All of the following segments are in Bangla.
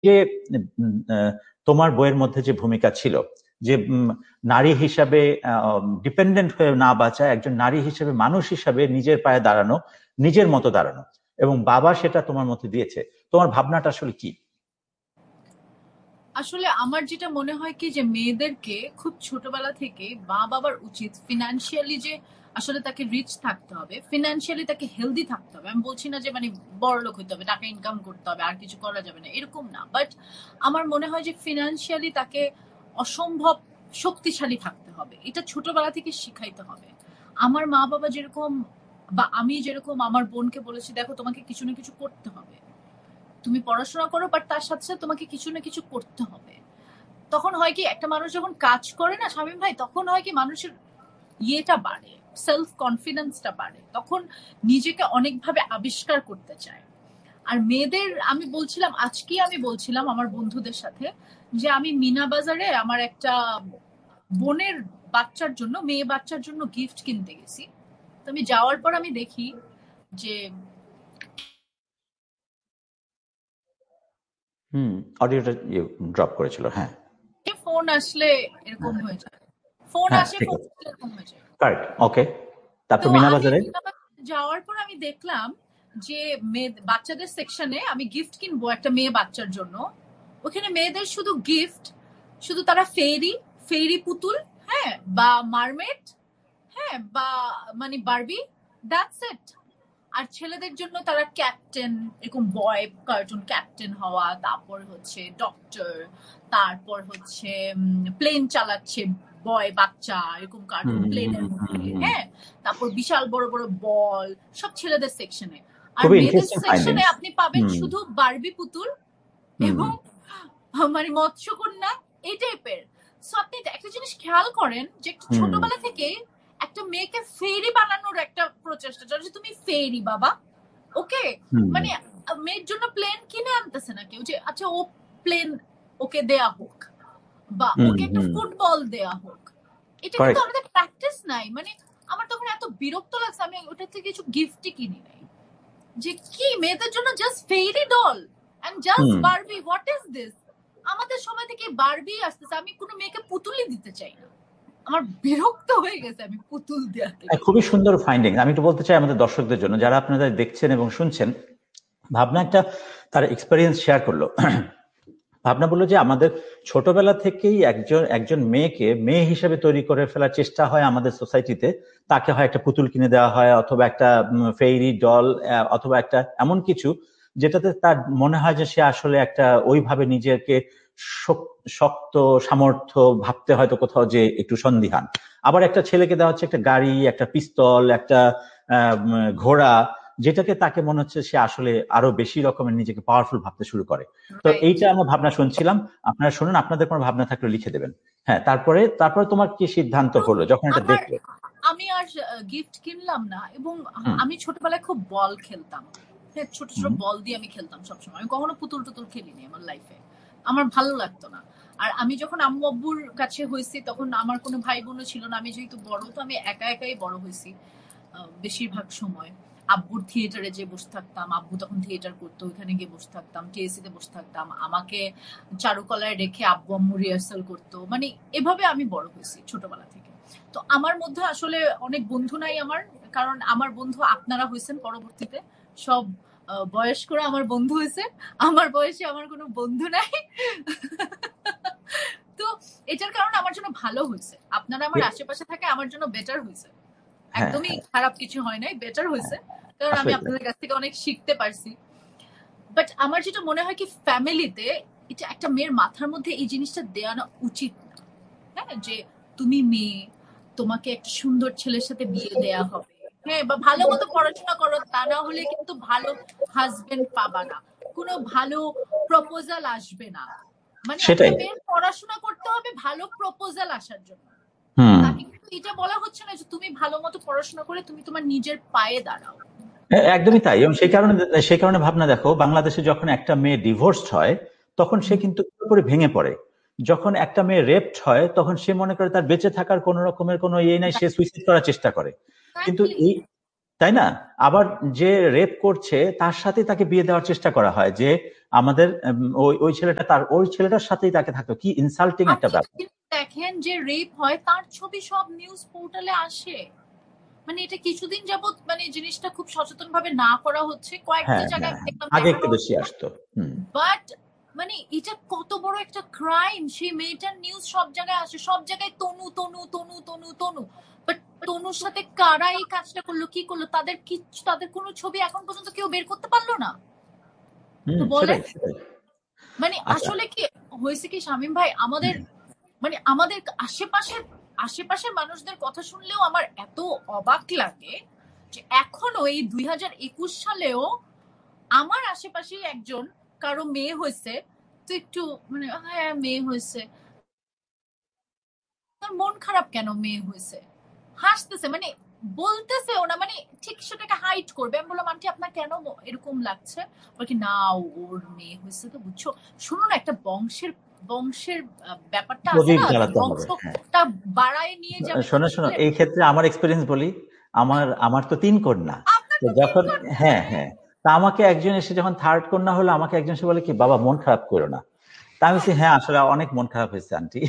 যে তোমার বইয়ের মধ্যে যে ভূমিকা ছিল যে নারী হিসাবে ডিপেন্ডেন্ট হয়ে না বাঁচা, একজন নারী হিসেবে মানুষ হিসাবে নিজের পায়ে দাঁড়ানো, নিজের মতো দাঁড়ানো, এবং বাবা সেটা তোমার মধ্যে দিয়েছে, তোমার ভাবনাটা আসলে কি? আসলে আমার যেটা মনে হয় কি যে মেয়েদেরকে খুব ছোটবেলা থেকে মা বাবার উচিত ফিনান্সিয়ালি যে আসলে তাকে রিচ থাকতে হবে, ফিনান্সিয়ালি তাকে হেলদি থাকতে হবে। আমি বলছি না যে মানে বড় লোক হইতে হবে, টাকা ইনকাম করতে হবে, আর কিছু করা যাবে না, এরকম না। বাট আমার মনে হয় যে ফিনান্সিয়ালি তাকে অসম্ভব শক্তিশালী থাকতে হবে, এটা ছোটবেলা থেকে শিখাইতে হবে। আমার মা বাবা যেরকম বা আমি যেরকম আমার বোনকে বলেছি, দেখো তোমাকে কিছু না কিছু করতে হবে, তুমি পড়াশোনা করো, বাট তার সাথে সাথে তোমাকে কিছু না কিছু করতে হবে। তখন হয় কি, একটা মানুষ যখন কাজ করে না শামীম ভাই, তখন হয় কি মানুষের ইয়েটা বাড়ে, সেলফ কনফিডেন্সটা বাড়ে, তখন নিজেকে অনেকভাবে আবিষ্কার করতে চায়। আর মেয়েদের আমি বলছিলাম আমার বন্ধুদের সাথে যে আমি মিনা বাজারে আমার একটা বোনের বাচ্চার জন্য, মেয়ে বাচ্চার জন্য গিফট কিনতে গেছি। তো আমি যাওয়ার পর আমি দেখি যে অডিওটা ড্রপ করেছিল। হ্যাঁ, ফোন আসলে এরকম হয়ে যায়, ফোন আসে ফোন এরকম হয়ে যায়। কারেক্ট, ওকে। তারপর মিনা বাজারে যাওয়ার পর আমি দেখলাম যে বাচ্চাদের সেকশনে আমি গিফট কিনবো একটা মেয়ে বাচ্চার জন্য, ওখানে মেয়েদের শুধু গিফট, শুধু তারা ফেরি পুতুল, হ্যাঁ, বা মারমেড, হ্যাঁ, বা মানে বারবি, দ্যাটস ইট। আর ছেলেদের জন্য তারা ক্যাপ্টেন, এরকম বয় কার্টুন ক্যাপ্টেন হওয়া, তারপর হচ্ছে ডক্টর, তারপর হচ্ছে প্লেন চালাচ্ছে বয় বাচ্চা, এরকম কার্টুন প্লেনের মধ্যে, হ্যাঁ, তারপর বিশাল বড় বড় বল, সব ছেলেদের সেকশনে। আর মেয়েদের সেকশনে আপনি পাবেন শুধু বারবি পুতুল এবং মানে মৎস্যকন্যা, এই টাইপের। সো আপনি একটা জিনিস খেয়াল করেন যে ছোটবেলা থেকে একটা মেয়েকে ফেরি বানানোর একটা প্রচেষ্টা, যে তুমি ফেরি বাবা, ওকে, মানে মেয়ের জন্য প্লেন কিনে আনতেছে না কেউ যে আচ্ছা ও প্লেন ওকে দেয়া হোক, বা ওকে একটা ফুটবল দেয়া হোক, এটা কিন্তু আমাদের প্র্যাকটিস নাই। মানে আমার তখন এত বিরক্ত লাগছে, আমি ওটা থেকে কিছু গিফটই কিনি নাই। যে কি মেয়েদের জন্য just ferry doll and just Barbie, what is this? আমাদের সময় থেকে বারবি আসতেছে, আমি কোনো মেয়েকে পুতুলই দিতে চাই না, আমার বিরক্ত হয়ে গেছে আমি পুতুল দেওয়াতে। খুবই সুন্দর ফাইন্ডিং। আমি একটু বলতে চাই আমাদের দর্শকদের জন্য, যারা আপনারা দেখছেন এবং শুনছেন, ভাবনা একটা তার এক্সপেরিয়েন্স শেয়ার করলো। ভাবনা বললো যে আমাদের ছোটবেলা থেকেই একজন মেয়েকে মেয়ে হিসেবে তৈরি করে ফেলার চেষ্টা হয় আমাদের সোসাইটিতে। তাকে হয় একটা পুতুল কিনে দেওয়া হয়, অথবা একটা ফেরি ডল, অথবা একটা এমন কিছু যেটাতে তার মনে হয় যে সে আসলে একটা ওইভাবে নিজেকে শক্ত সামর্থ্য ভাবতে হয়তো কোথাও যে একটু সন্দিহান। আবার একটা ছেলেকে দেওয়া হচ্ছে একটা গাড়ি, একটা পিস্তল, একটা ঘোড়া, যেটাকে তাকে মনে হচ্ছে সে আসলে আরো বেশি রকমের নিজেকে পাওয়ারফুল ভাবতে শুরু করে। তো এইটা আমরা ভাবনা শুনছিলাম, আপনারা শুনুন, আপনাদের কোনো ভাবনা থাকলে লিখে দেবেন। হ্যাঁ, তারপরে তোমার কি সিদ্ধান্ত হলো যখন এটা দেখলে? আমি আর গিফট কিনলাম না, এবং আমি ছোটবেলায় খুব বল খেলতাম, ছোট ছোট বল দিয়ে আমি খেলতাম সবসময়, আমি কখনো পুতুল টুতুল খেলিনি আমার লাইফে, আমার ভালো লাগতো না। আর আমি যখন আম্মু আব্বুর কাছে হয়েছি তখন আমার কোনো ভাই বোনও ছিল না, আমি যেহেতু বড়, তো আমি একা একাই বড় হয়েছি বেশিরভাগ সময়। আব্বুর থিয়েটারে যে বসে থাকতাম, আব্বু তখন থিয়েটার করতো, ওইখানে গিয়ে বসে থাকতাম, টিএসসি তে বসে থাকতাম, আমাকে চারুকলায় রেখে আব্বু আম্মু রিহার্সাল করতো, মানে এভাবে আমি বড় হয়েছি ছোটবেলা থেকে। তো আমার মধ্যে আসলে অনেক বন্ধু নাই আমার, কারণ আমার বন্ধু আপনারা হয়েছেন পরবর্তীতে, সব বয়স্করা আমার বন্ধু হয়েছে, আমার বয়সে আমার কোনো বন্ধু নাই। তো এটার কারণে আমার জন্য ভালো হয়েছে, আপনারা আমার আশেপাশে থাকে, আমার জন্য বেটার হয়েছে, একদমই খারাপ কিছু হয় নাই, বেটার হয়েছে, কারণ আমি আপনাদের কাছ থেকে অনেক শিখতে পারছি। বাট আমার যেটা মনে হয় কি, ফ্যামিলিতে এটা একটা মেয়ের মাথার মধ্যে এই জিনিসটা দেওয়ানো উচিত না, হ্যাঁ, যে তুমি মেয়ে, তোমাকে একটা সুন্দর ছেলের সাথে বিয়ে দেয়া হবে, হ্যাঁ, বা ভালো মতো পড়াশোনা করো, তা না হলে কিন্তু ভালো হাজবেন্ড পাবা না, কোনো ভালো প্রপোজাল আসবে না। মানে একটা মেয়ের পড়াশোনা করতে হবে ভালো প্রপোজাল আসার জন্য, তাকে কিন্তু এটা বলা হচ্ছে না যে তুমি ভালো মতো পড়াশোনা করে তুমি তোমার নিজের পায়ে দাঁড়াও। একদমই তাই। এবং সেই কারণে ভাবনা দেখো, বাংলাদেশে যখন একটা মেয়ে ডিভোর্সড হয় তখন সে কিন্তু পুরোপুরি ভেঙে পড়ে। যখন একটা মেয়ে রেপড হয় তখন সে মনে করে তার বেঁচে থাকার কোন রকমের কোনো ইয়ে নাই, সে সুইসাইড করার চেষ্টা করে। কিন্তু তাই না, আবার যে রেপ করছে তার সাথে তাকে বিয়ে দেওয়ার চেষ্টা করা হয়, যে আমাদের ওই ছেলেটা ওই ছেলেটার সাথেই তাকে থাকতো, কি ইনসাল্টিং একটা আপনি ব্যাপার। যদি দেখেন যে রেপ হয়, তার ছবি সব নিউজ পোর্টালে আসে। মানে এটা কিছুদিন যাবত মানে জিনিসটা খুব সচেতন ভাবে না করা হচ্ছে, কয়েকটা হ্যাঁ জায়গায় হ্যাঁ, দেখলাম আগে একটু দেখানো বেশি হচ্ছে, আসতো। হুম। বাট মানে এটা কত বড় একটা ক্রাইম। সেই মেয়েটার নিউজ সব জায়গায় আসে, সব জায়গায় তনু তনু তনু তনু তনু। বাট তনুর সাথে কারা এই কাজটা করলো, কি করলো, তাদের কোনো ছবি এখন পর্যন্ত কেউ বের করতে পারলো না। তো বলেন, সেটাই সেটাই। মানে আচ্ছা। আসলে কি হয়েছে কি শামীম ভাই, আমাদের মানে আমাদের আশেপাশের মানুষদের কথা শুনলেও আমার এত অবাক লাগে যে এখনো এই 2021 সালেও আমার আশেপাশে একজন কারো মেয়ে হয়েছে, তো একটু মানে হ্যাঁ মেয়ে হয়েছে, তার মন খারাপ কেন মেয়ে হয়েছে, হাসতেছে, মানে বলতেছে ওনা, মানে ঠিক সেটাকে হাইট করবে। আমি বললাম আন্টি আপনার কেন এরকম লাগছে, বলকি না ওর মেয়ে হয়েছে তো বুঝছো। শুনুন না, একটা বংশের বংশের ব্যাপারটা আছে প্রদীপ না, যে জ্বালাতে হবে, হ্যাঁ। বংশটা বাড়ায় নিয়ে যাবে শোনো শোনো, ছেলে। এই ক্ষেত্রে আমার এক্সপিরিয়েন্স বলি। আমার তো 3 কন্যা। আপনার তো তো তিন যখন, কন্যা, হ্যাঁ হ্যাঁ হ্যাঁ, তা আমাকে একজন এসে যখন 3rd কন্যা হলো, আমাকে একজন এসে বলে কি, বাবা মন খারাপ করো না। তা আমি বলছি, হ্যাঁ আসলে অনেক মন খারাপ হয়েছে আন্টি।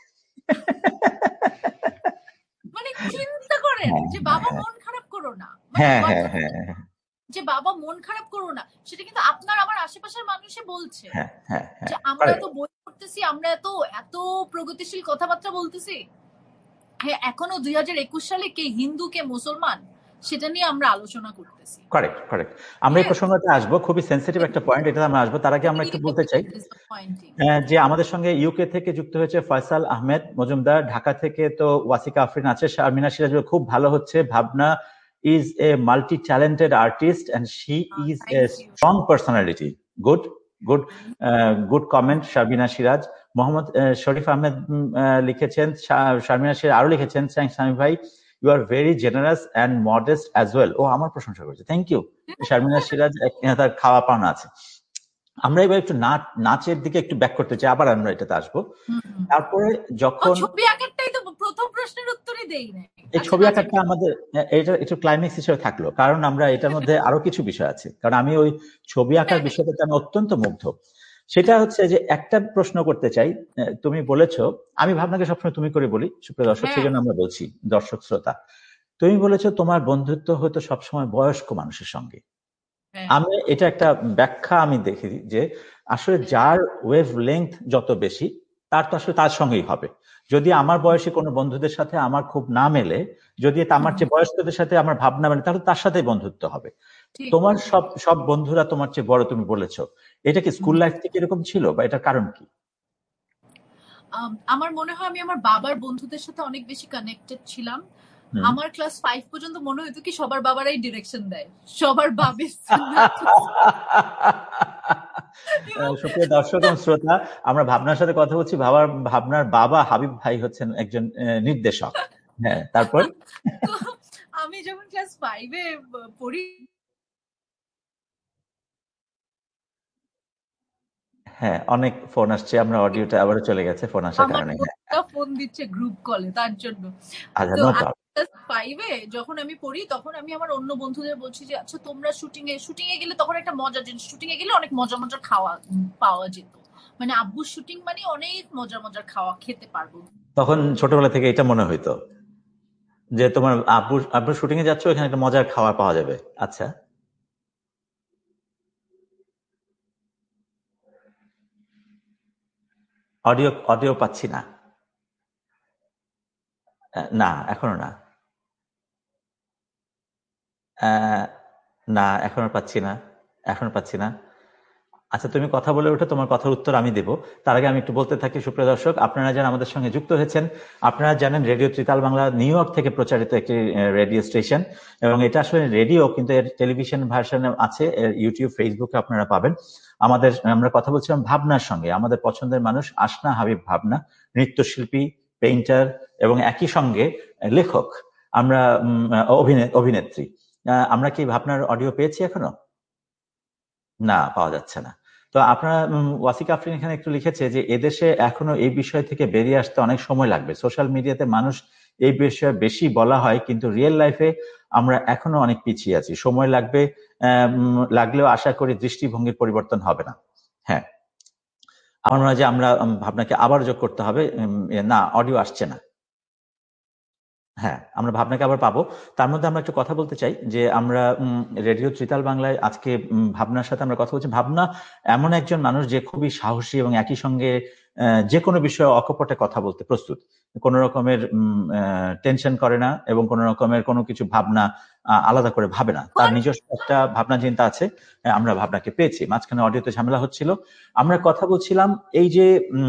মানে চিন্তা করেন হ্যাঁ যে হ্যাঁ বাবা হ্যাঁ মন খারাপ করো না, মানে হ্যাঁ হ্যাঁ কথা হ্যাঁ হ্যাঁ যে বাবা মন খারাপ করো না, সেটা কিন্তু আপনার আমার আশেপাশের মানুষে বলছে হ্যাঁ হ্যাঁ যে হ্যাঁ, আমরা কারেক্ট। এত বই পড়তেছি, আমরা এত এত প্রগতিশীল কথাবার্তা বলতেছি, হ্যাঁ এখনো 2021 সালে কে হিন্দু কে মুসলমান সেটা নিয়ে আমরা আলোচনা করতেছি। Correct correct. আমরা এই প্রসঙ্গতে আসবো, খুবই সেন্সিটিভ একটা পয়েন্ট, এটা আমরা আসবো। তার আগে আমরা একটু বলতে চাই যে আমাদের সঙ্গে ইউকে থেকে যুক্ত হয়েছে ফয়সাল আহমেদ মজুমদার, ঢাকা থেকে তো ওয়াসিকা আফরিন আছে, শারমিনা সিরাজ খুব ভালো হচ্ছে, ভাবনা is a multi talented artist and she is a strong personality. Good good good comment Sharmina Siraj. Mohammad শরীফ আহমেদ লিখেছেন, শারমিনা সিরাজ আরো লিখেছেন, স্বামী ভাই you are very generous and modest as well. ও আমার প্রশংসা করেছে, থ্যাংক ইউ। শারমিনা সিরাজ তার খাওয়া পাওনা আছে। আমরা এবার একটু নাচের দিকে একটু ব্যাক করতে চাই, আবার আমরা এটাতে আসবো। তারপরে যখন ছবি আঁকারটাই তো প্রথম প্রশ্নের উত্তরই দেই না, এই ছবি আঁকাটা আমাদের এটা একটু ক্লাইম্যাক্স হিসেবে থাকলো, কারণ আমরা এটার মধ্যে আরো কিছু বিষয় আছে, কারণ আমি ওই ছবি আঁকার বিষয়টাতে আমি অত্যন্ত মুগ্ধ। সেটা হচ্ছে যে একটা প্রশ্ন করতে চাই। তুমি বলেছো, আমি ভাবনাকে সবসময় তুমি করে বলি সুপ্রিয় দর্শক, সেই জন্য আমরা বলছি দর্শক শ্রোতা, তুমি বলেছো তোমার বন্ধুত্ব হয়তো সবসময় বয়স্ক মানুষের সঙ্গে। আমি এটা একটা ব্যাখ্যা আমি দেখি যে আসলে যার ওয়েভ লেংথ যত বেশি, তার তো আসলে তার সঙ্গেই হবে। যদি আমার বয়সী কোনো বন্ধুদের সাথে আমার খুব না মেলে, যদি আমার চেয়ে বয়স্কদের সাথে আমার ভাবনা মেলে, তাহলে তার সাথেই বন্ধুত্ব হবে। তোমার সব সব বন্ধুরা তোমার চেয়ে বড়, তুমি বলেছো। এটা কি স্কুল লাইফ থেকে এরকম ছিল, বা এটার কারণ কি? আমার মনে হয় আমি আমার বাবার বন্ধুদের সাথে অনেক বেশি কানেক্টেড ছিলাম। আমার ক্লাস 5 পর্যন্ত মনে হতো কি সবার বাবারাই ডিরেকশন দেয়, সবার বাবে সুপ্রিয় দর্শক এবং শ্রোতা, আমরা ভাবনার সাথে কথা বলছি। ভাবনার বাবা হাবিব ভাই হচ্ছেন একজন নির্দেশক। হ্যাঁ, তারপর আমি যখন ক্লাস 5-এ পড়ি, হ্যাঁ অনেক ফোন আসছে, আমরা অডিওটা আবারও চলে গেছে ফোন আসার আমার কারণে। ফোন দিচ্ছে গ্রুপ কলে, তার জন্য। আচ্ছা, তো নো প্রবলেম। ক্লাস 5-এ যখন আমি পড়ি, তখন আমি আমার অন্য বন্ধুদের বলছি যে আচ্ছা তোমরা শুটিং এ গেলে, তখন একটা মজা জিনিস, শুটিং এ গেলে অনেক মজার মজার খাওয়া পাওয়া যেত, মানে আব্বুর শুটিং মানে অনেক মজার মজার খাওয়া খেতে পারবো। তখন ছোটবেলা থেকে এটা মনে হইতো যে তোমার আব্বুর শুটিং এ যাচ্ছ, এখানে একটা মজার খাওয়া পাওয়া যাবে। আচ্ছা, অডিও অডিও পাচ্ছি না। না, এখনো না। না, এখনো পাচ্ছি না, এখনো পাচ্ছি না। আচ্ছা, তুমি কথা বলে ওঠো, তোমার কথার উত্তর আমি দেব। তার আগে আমি একটু বলতে থাকি, সুপ্রিয় দর্শক, আপনারা যারা আমাদের সঙ্গে যুক্ত হয়েছেন, আপনারা জানেন radio tritaal Bangla new York থেকে প্রচারিত একটি রেডিও স্টেশন, এবং এটা আসলে রেডিও, কিন্তু এর টেলিভিশন ভার্সনে আছে, ইউটিউব ফেসবুকে আপনারা পাবেন। আমরা কথা বলছিলাম ভাবনার সঙ্গে, আমাদের পছন্দের মানুষ আসনা হাবিব ভাবনা, নৃত্যশিল্পী, পেইন্টার এবং একই সঙ্গে লেখক। আমরা অভিনেত্রী। আমরা কি ভাবনার অডিও পেয়েছি এখনো? না, পাওয়া যাচ্ছে না। তো আপনারা ওয়াসিকা আফরিন এখানে একটু লিখেছে যে এদেশে এখনো এই বিষয় থেকে বেরিয়ে আসতে অনেক সময় লাগবে। সোশ্যাল মিডিয়াতে মানুষ এই বিষয়ে বেশি বলা হয়, কিন্তু রিয়েল লাইফে আমরা এখনো অনেক পিছিয়ে আছি, সময় লাগবে। লাগলেও আশা করি দৃষ্টিভঙ্গির পরিবর্তন হবে না। হ্যাঁ, আমার মনে হয় যে আমরা ভাবনাকে আবার যোগ করতে হবে। না, অডিও আসছে না। হ্যাঁ, আমরা ভাবনাকে আবার পাবো। তার মধ্যে আমরা একটু কথা বলতে চাই যে আমরা রেডিও ত্রিতাল বাংলায় আজকে ভাবনার সাথে আমরা কথা বলছি। ভাবনা এমন একজন মানুষ যে খুবই সাহসী এবং একই সঙ্গে যে কোনো বিষয়ে অকপটে কথা বলতে প্রস্তুত। কোনো রকমের টেনশন করে না এবং কোনো রকমের কোনো কিছু ভাবনা আলাদা করে ভাবে না। তার নিজস্ব একটা ভাবনা চিন্তা আছে। আমরা ভাবনাকে পেয়েছি। মাঝখানে অডিওতে ঝামেলা হচ্ছিল। আমরা কথা বলছিলাম এই যে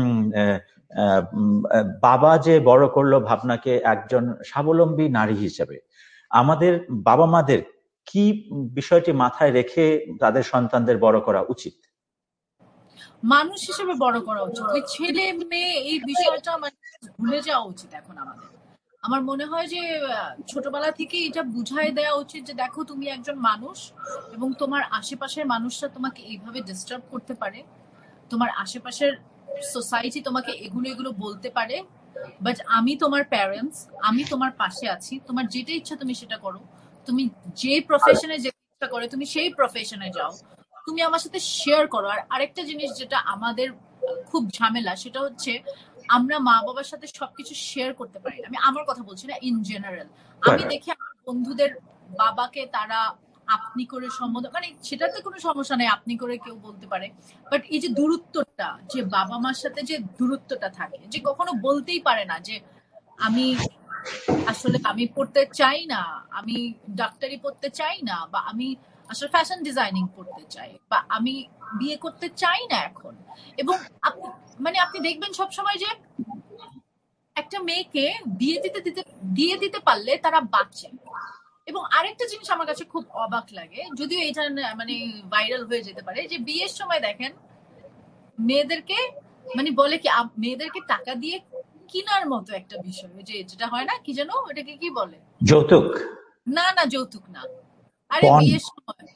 বাবা যে বড় করলো ভাবনাকে একজন স্বাবলম্বী নারী হিসেবে, আমাদের বাবা মাদের কি বিষয়টি মাথায় রেখে তাদের সন্তানদের বড় করা উচিত? মানুষ হিসেবে বড় করা উচিত। ওই ছেলে মেয়ে এই বিষয়টা মানে ভুলে যাওয়া উচিত এখন আমাদের। আমার মনে হয় যে ছোটবেলা থেকে এটা বুঝাই দেওয়া উচিত যে দেখো তুমি একজন মানুষ এবং তোমার আশেপাশের মানুষরা তোমাকে এইভাবে ডিস্টার্ব করতে পারে, তোমার আশেপাশের সোসাইটি তোমাকে এগুলো এগুলো বলতে পারে, বাট আমি তোমার প্যারেন্টস, আমি তোমার পাশে আছি। তোমার যেটা ইচ্ছা তুমি সেটা করো, তুমি যে প্রফেশনে যেতে ইচ্ছা করে তুমি সেই প্রফেশনে যাও, তুমি আমার সাথে শেয়ার করো। আর আরেকটা জিনিস যেটা আমাদের খুব ঝামেলা, সেটা হচ্ছে আমরা মা বাবার সাথে সবকিছু শেয়ার করতে পারি না। আমি আমার কথা বলছি না, ইন জেনারেল। আমি দেখি আমার বন্ধুদের বাবাকে তারা আপনি করে সম্বোধন, মানে সেটাতে কোনো সমস্যা নেই, আপনি করে কেউ বলতে পারে, বাট এই যে দূরত্বটা, যে বাবা মার সাথে যে দূরত্বটা থাকে, যে কখনো বলতেই পারে না যে আমি আসলে আমি পড়তে চাই না, আমি ডাক্তারি পড়তে চাই না, বা আমি আসলে ফ্যাশন ডিজাইনিং পড়তে চাই, বা আমি বিয়ে করতে চাই না এখন। এবং মানে আপনি দেখবেন সবসময় যে একটা মেয়েকে দিয়ে দিতে পারলে তারা বাঁচে। এবং আরেকটা জিনিস আমার কাছে খুব অবাক লাগে, যদিও এটা মানে ভাইরাল হয়ে যেতে পারে, যে বিয়ের সময় দেখেন মেয়েদেরকে মানে বলে কি মেয়েদেরকে টাকা দিয়ে কিনার মতো একটা বিষয়, যে যেটা হয় না, কি যেন ওটাকে কি বলে, যৌতুক। না না, যৌতুক না, আরে বিয়ের সময়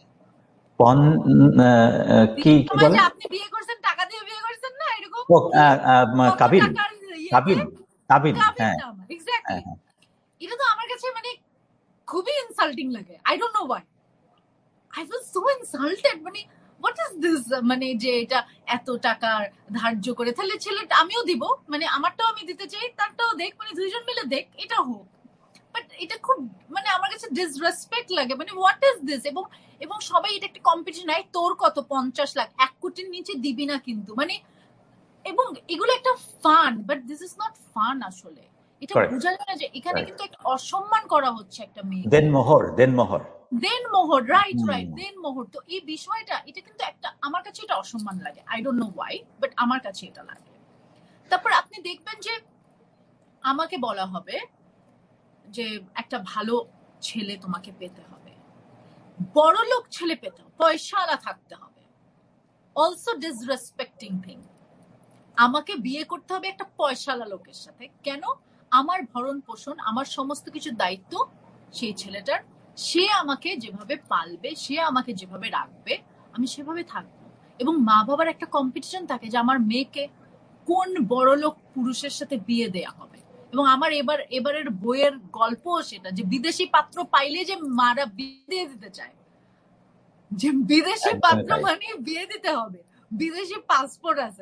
কি কি বলে, যে আপনি বিয়ে করছেন টাকা দিয়ে বিয়ে করছেন না, এরকম কাবিন, টাকার কাবিন, কাবিন। হ্যাঁ, নাম এক্স্যাক্টলি। এটা তো আমার কাছে মানে খুবই ইনসাল্টিং লাগে। I don't know Y, I was so insulted. মানে হোয়াট ইজ দিস, মানে যে এটা এত টাকার ধার্য করে, তাহলে ছেলেটা আমিও দিব, মানে আমারটাও আমি দিতে চাই, তারটাও দেখ, মানে দুইজন মিলে দেখ, এটা হোক। বাট এটা খুব মানে আমার কাছে ডিসরেসপেক্ট লাগে। মানে হোয়াট ইজ দিস? এবং এবং সবাই এটা একটা কম্পিটিশন, নাই তোর কত 50 লাখ, 1 কোটির নিচে দিবি না কিন্তু, মানে এবং এগুলো একটা fun, but this is not fun আসলে। এটা বোঝা যায় না যে এখানে কিন্তু একটা অসম্মান করা হচ্ছে একটা মেয়ে। দেনমোহর, রাইট রাইট, দেনমোহর। তো এই বিষয়টা, এটা কিন্তু একটা, আমার কাছে এটা অসম্মান লাগে। I don't know Y, but আমার কাছে এটা লাগে। তারপর আপনি দেখবেন যে আমাকে বলা হবে যে একটা ভালো ছেলে তোমাকে পেতে হবে, বড় লোক ছেলে পেতে হবে, পয়সাওয়ালা থাকতে হবে। Also disrespecting thing. আমাকে বিয়ে করতে হবে একটা পয়সাওয়ালা লোকের সাথে। কেন? আমার ভরণ পোষণ, আমার সমস্ত কিছু দায়িত্ব সেই ছেলেটার। সে আমাকে যেভাবে পালবে, সে আমাকে যেভাবে রাখবে, আমি সেভাবে থাকবো। এবং মা বাবার একটা কম্পিটিশন থাকে যে আমার মেয়েকে কোন বড়লোক পুরুষের সাথে বিয়ে দেয়া হবে। এবং আমার এবারের বইয়ের গল্প সেটা, যে বিদেশি পাত্র পাইলে যে মারা বিয়ে দিয়ে দিতে চায়, যে বিদেশি পাত্র মানে বিয়ে দিতে হবে, বিদেশি পাসপোর্ট আছে।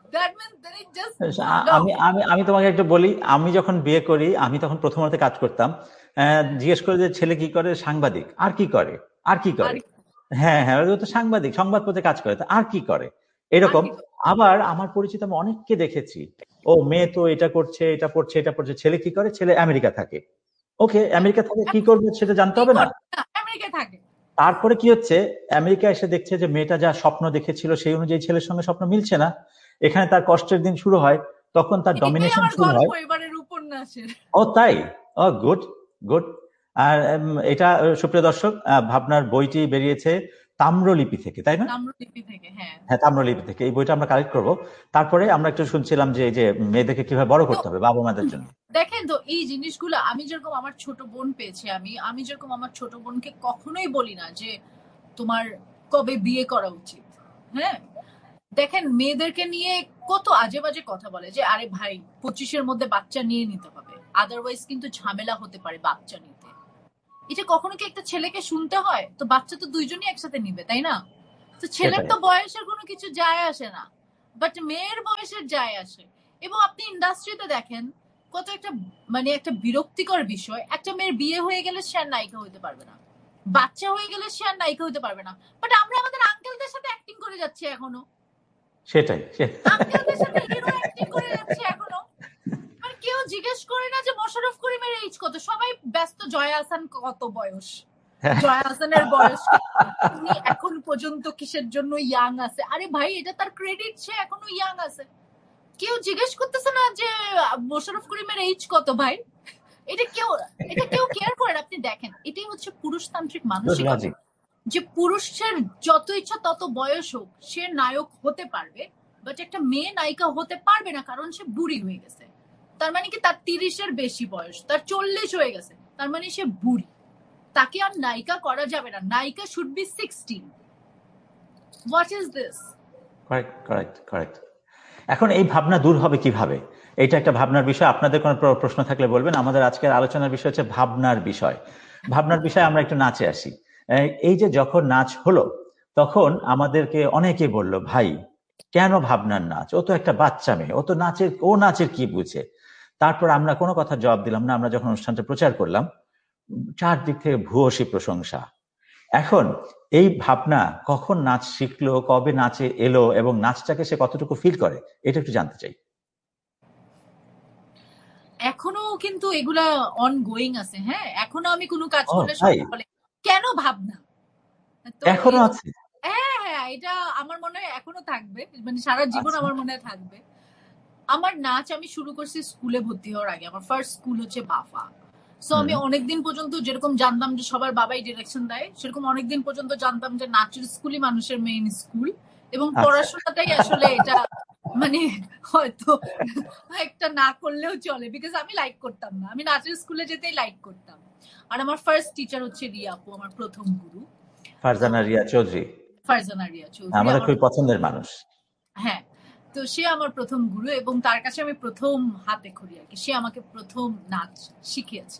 আমি তোমাকে একটু বলি, আমি যখন বিয়ে করি আমি তখন প্রথম আলোতে কাজ করতাম। জিজ্ঞেস করে যে ছেলে কি করে, সাংবাদিক। আর কি করে? হ্যাঁ হ্যাঁ, ও তো সাংবাদিক, সংবাদপত্রে কাজ করে, আর কি করে, এরকম। আবার আমার পরিচিত আমি অনেককে দেখেছি, ও মেয়ে তো এটা করছে, এটা পড়ছে, এটা পড়ছে, ছেলে কি করে? ছেলে আমেরিকা থাকে। ওকে, আমেরিকা থাকে, কি করবে সেটা জানতে হবে না? আমেরিকা থাকে। তারপরে কি হচ্ছে, আমেরিকা এসে দেখছে যে মেয়েটা যা স্বপ্ন দেখেছিল সেই অনুযায়ী ছেলের সঙ্গে স্বপ্ন মিলছে না। এখানে তার কষ্টের দিন শুরু হয়, তখন তার ডমিনেশন শুরু হয়। ও তাই? ও গুড গুড। আর এটা সুপ্রিয় দর্শক, ভাবনার বইটি বেরিয়েছে তাম্রলিপি থেকে, তাই না? হ্যাঁ, তাম্রলিপি থেকে। এই বইটা আমরা কালেক্ট করব। তারপরে আমরা একটু শুনছিলাম যে এই যে মেয়েদেরকে কিভাবে বড় করতে হবে বাবা মাদের জন্য। দেখেন তো এই জিনিসগুলো, আমি যেরকম আমার ছোট বোন পেয়েছি, আমি যেরকম আমার ছোট বোনকে কখনোই বলি না যে তোমার কবে বিয়ে করা উচিত। হ্যাঁ, দেখেন মেয়েদেরকে নিয়ে কত আজে বাজে কথা বলে যে আরে ভাই 25-এর মধ্যে বাচ্চা নিয়ে নিতে হবে, আদারওয়াইজ কিন্তু ঝামেলা হতে পারে বাচ্চা নিতে। এটা কখনো কি একটা ছেলেকে শুনতে হয়? তো বাচ্চা তো দুইজনই একসাথে নিবে, তাই না? তো ছেলের সেটাই তো বয়সের কোনো কিছু যায় আসে না, বাট মেয়ের বয়সের যায় আসে। এবং আপনি ইন্ডাস্ট্রিতে দেখেন কত একটা মানে একটা বিরক্তিকর বিষয়, একটা মেয়ের বিয়ে হয়ে গেলে সে আর নায়িকা হইতে পারবে না, বাচ্চা হয়ে গেলে সে আর নায়িকা হইতে পারবে না, বাট আমরা আমাদের আঙ্কেলদের সাথে অ্যাক্টিং করে যাচ্ছি এখনো, সেটাই আঙ্কেলদের সাথে হিরো অ্যাক্টিং করে যাচ্ছি এখনো। মানে কেউ জিজ্ঞেস করে না যে মোশাররফ করিমের এইজ কত, সবাই ব্যস্ত জয়া আহসান কত বয়স, জয়া আহসানের বয়স উনি এখন পর্যন্ত কিসের জন্য ইয়াং আছে। আরে ভাই এটা তার ক্রেডিট, সে এখনো ইয়াং আছে। কেউ জিজ্ঞেস করতেছে না যে মোশাররফ করিমের এইজ কত ভাই, এটা কেউ কেয়ার করে। আপনি দেখেন এটাই হচ্ছে পুরুষতান্ত্রিক মানসিকতা, যে পুরুষের যত ইচ্ছা তত বয়স হোক সে নায়ক হতে পারবে, বাট একটা মেয়ে নায়িকা হতে পারবে না, কারণ সে বুড়ি হয়ে গেছে। তার মানে কি তার 30-এর বেশি বয়স, তার 40 হয়ে গেছে, তার মানে সে বুড়ি, তাকে আর নায়িকা করা যাবে না, নায়িকা should be 16। What is this? Correct correct correct. এখন এই ভাবনা দূর হবে কিভাবে, এটা একটা ভাবনার বিষয়। আপনাদের কোনো প্রশ্ন থাকলে বলবেন। আমাদের আজকের আলোচনার বিষয় হচ্ছে ভাবনার বিষয়। ভাবনার বিষয়ে আমরা একটু নাচে আসি। এই যে যখন নাচ হলো তখন আমাদেরকে অনেকে বলল, ভাই কেন ভাবনার নাচ, ও তো একটা বাচ্চা মেয়ে, ও নাচের কি বুঝে। তারপর আমরা কোনো কথা জবাব দিলাম না। আমরা যখন অনুষ্ঠানটা প্রচার করলাম চারদিক থেকে ভূয়সী প্রশংসা। এখন এই ভাবনা কখন নাচ শিখলো, কবে নাচে এলো এবং নাচটাকে সে কতটুকু ফিল করে, এটা একটু জানতে চাই। এখনো কিন্তু এগুলা অনগোয়িং আছে। হ্যাঁ, এখনো আমি কোনো কাজ ও করলে ভাই, সবাই বলে কেন ভাবনা। তো এখনো এই আছে? হ্যাঁ হ্যাঁ, এটা আমার মনে হয় এখনো থাকবে, মানে সারা জীবন আচ্ছা। আমার মনে হয় থাকবে। আমার নাচ আমি শুরু করছি স্কুলে ভর্তি হওয়ার আগে। আমার ফার্স্ট স্কুল হচ্ছে বাফা। সো আমি অনেকদিন পর্যন্ত যেরকম জানতাম যে সবার বাবাই ডিরেকশন দেয়, সেরকম অনেকদিন পর্যন্ত জানতাম যে নাচের স্কুলই মানুষের মেইন স্কুল, এবং আচ্ছা পড়াশোনাটাই আসলে এটা মানে হয়তো একটা না করলেও চলে, বিকজ আমি লাইক করতাম না, আমি নাচের স্কুলে যেতেই লাইক করতাম। আর আমার ফার্স্ট টিচার হচ্ছে রিয়া আপু, আমার প্রথম গুরু। তো ফারজানা রিয়া চৌধুরী ফারজানা রিয়া চৌধুরী আমাদের আমার, খুবই পছন্দের মানুষ। হ্যাঁ, তো সে আমার প্রথম গুরু এবং তার কাছে আমি প্রথম হাতে খড়ি আর কি, সে আমাকে প্রথম নাচ শিখিয়েছে।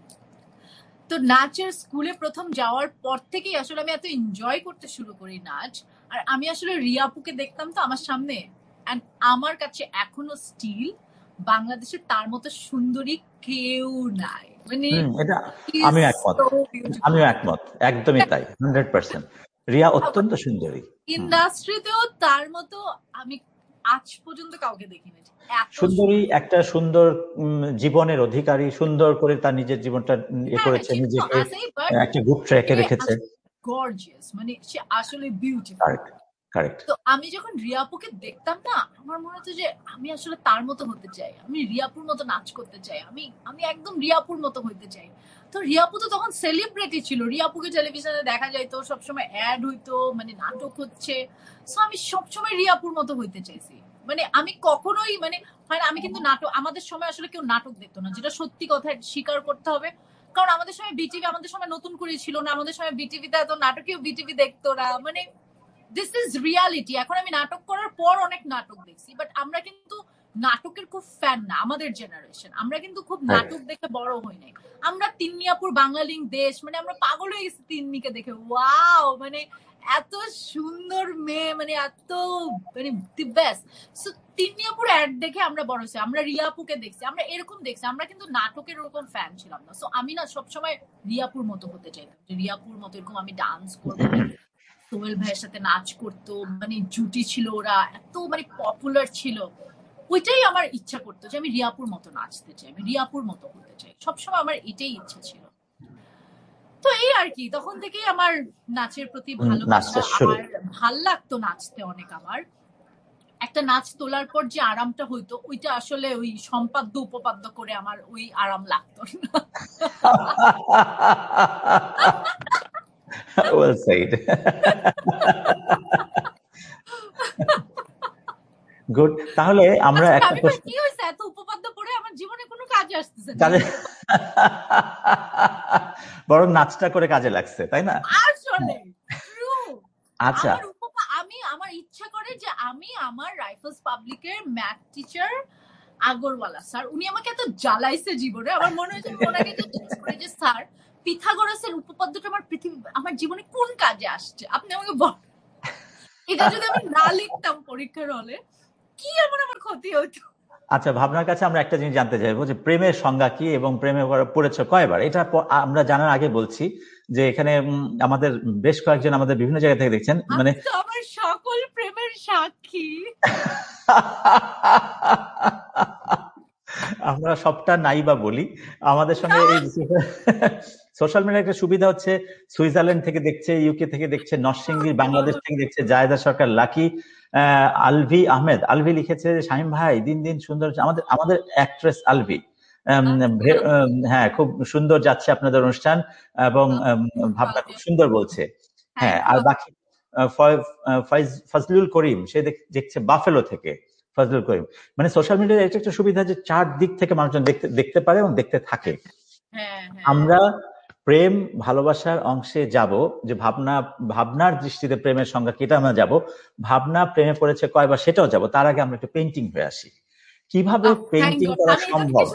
তো নাচের স্কুলে প্রথম যাওয়ার পর থেকেই আসলে আমি এত এনজয় করতে শুরু করি নাচ। আর আমি আসলে রিয়াপুকে দেখতাম তো আমার সামনে, এন্ড আমার কাছে এখনো স্টিল বাংলাদেশে তার মতো সুন্দরী কেউ নাই, মানে এটা আমিও একমত, আমিও একমত, একদমই তাই, 100%। রিয়া অত্যন্ত সুন্দরী। ইন্ডাস্ট্রিতেও তার মতো আমি আজ পর্যন্ত কাউকে দেখিনি। এত সুন্দরী, একটা সুন্দর জীবনের অধিকারী, সুন্দর করে তার নিজের জীবনটা করেছে, সে তো নিজেকে আছেই, বাট একটা গুড ট্র্যাকে রেখেছে। গর্জিয়াস, মানে সে আসলে বিউটিফুল। Correct correct. তো আমি যখন রিয়াপুকে দেখতাম না, আমার মনে হতো যে আমি আসলে তার মতো হতে চাই, আমি রিয়াপুর মতো নাচ করতে চাই, আমি একদম রিয়াপুর মতো হইতে চাই। তো রিয়াপু তো তখন সেলিব্রিটি ছিল, রিয়াপুকে টেলিভিশনে দেখা যাইতো, সবসময় অ্যাড হইতো, মানে নাটক হচ্ছে। সো আমি সবসময় রিয়াপুর মতো হইতে চাইছি। মানে আমি কখনোই মানে আমি কিন্তু নাটক, আমাদের সময় আসলে কেউ নাটক দেখতো না, যেটা সত্যি কথা স্বীকার করতে হবে। কারণ আমাদের সময় বিটিভি, আমাদের সময় নতুন করে ছিল না, আমাদের সময় বিটিভিতে এত নাটকেও বিটিভি দেখতো না, মানে দিস ইজ রিয়ালিটি। এখন আমি নাটক করার পর অনেক নাটক দেখছি, বাট আমরা কিন্তু নাটকের খুব ফ্যান না, আমাদের জেনারেশন। আমরা কিন্তু খুব নাটক দেখে বড় হই নাই। আমরা তিন্নিয়াপুর, বাংলালিং, দেশ, মানে আমরা পাগল হয়ে গেছি তিন্নিকে দেখে। ওয়াও, মানে এত সুন্দর মেয়ে, মানে এত মানে দি বেস্ট। সো তিন্নিয়াপুর অ্যাড দেখে আমরা বড় হয়েছি, আমরা রিয়াপুকে দেখছি, আমরা এরকম দেখছি, আমরা কিন্তু নাটকের ওরকম ফ্যান ছিলাম না। সো আমি না সবসময় রিয়াপুর মতো হতে চাইতাম, যে রিয়াপুর মতো এরকম আমি ডান্স করবো, সোহেল ভাইয়ের সাথে নাচ করতো, মানে জুটি ছিল, ওরা এত মানে পপুলার ছিল। ওইটাই আমার ইচ্ছা করতো যে আমি রিয়াপুর মতো নাচতে চাই, আমি রিয়াপুর মতো হতে চাই, সবসময় আমার এটাই ইচ্ছা ছিল। তো এই আর কি, তখন থেকেই আমার নাচের প্রতি ভালোবাসা, আর ভাল লাগতো নাচতে অনেক। আমার একটা নাচ তোলার পর যে আরামটা হইতো, ওইটা আসলে ওই সম্পাদ্য উপপাদ্য করে আমার ওই আরাম লাগতো না। Well said. গুড। তাহলে আমরা একটা প্রশ্ন, কি হয়েছে এত উপপাদ্য পড়ে আমার জীবনে কোনো কাজে আসতেছে না, কাজে বরং নাচটা করে কাজে লাগছে, তাই না? আসলে ট্রু। আচ্ছা, আমি আমার ইচ্ছা করে যে আমি আমার রাইফেলস পাবলিকের ম্যাথ টিচার আগরওয়ালা স্যার, উনি আমাকে এত জ্বালাইছে জীবনে, আমার মনে হয়েছে আমি ওনাকে জিজ্ঞেস করি যে স্যার পিথাগোরাসের উপপাদ্যটা আমার জীবনে কোন কাজে আসছে, আপনি আমাকে বল। এটা যদি আমি না লিখতাম পরীক্ষার হলে কি এমন আমার ক্ষতি হতো? আচ্ছা, ভাবনার কাছে আমরা একটা জিনিস জানতে চাইবো যে প্রেমের সংজ্ঞা কি এবং প্রেমে পড়েছ কয়বার, এটা আমরা জানার আগে বলছি যে এখানে আমাদের বেশ কয়েকজন আমাদের বিভিন্ন জায়গা থেকে দেখছেন, মানে আমি তো আমার সকল প্রেমের সাক্ষী। আমরা সবটা নাই বা বলি। আমাদের সঙ্গে এই সোশ্যাল মিডিয়ার একটা সুবিধা হচ্ছে, সুইজারল্যান্ড থেকে দেখছে, ইউকে থেকে দেখছে, নরসিংদী বাংলাদেশ থেকে দেখছে জায়েদা সরকার লাকি, আলভি আহমেদ। আলভি লিখেছে শামীম ভাই দিন দিন সুন্দর, আমাদের আমাদের অ্যাক্ট্রেস আলভি। হ্যাঁ, খুব সুন্দর যাচ্ছে আপনাদের অনুষ্ঠান এবং ভাবনা খুব সুন্দর বলছে। হ্যাঁ, আর বাকি ফজলুল করিম, সে দেখছে বাফেলো থেকে। ফজলুল করিম, মানে সোশ্যাল মিডিয়ার এটা একটা সুবিধা যে চার দিক থেকে মানুষজন দেখতে পারে এবং দেখতে থাকে। আমরা প্রেম ভালোবাসার অংশে যাব, যে ভাবনার দৃষ্টিতে প্রেমের সংজ্ঞা কেটা আমরা যাব, ভাবনা প্রেমে পড়েছে কয়বার সেটাও যাব। তার আগে আমরা একটু পেইন্টিং হয়ে আসি। কিভাবে পেইন্টিং করা সম্ভব?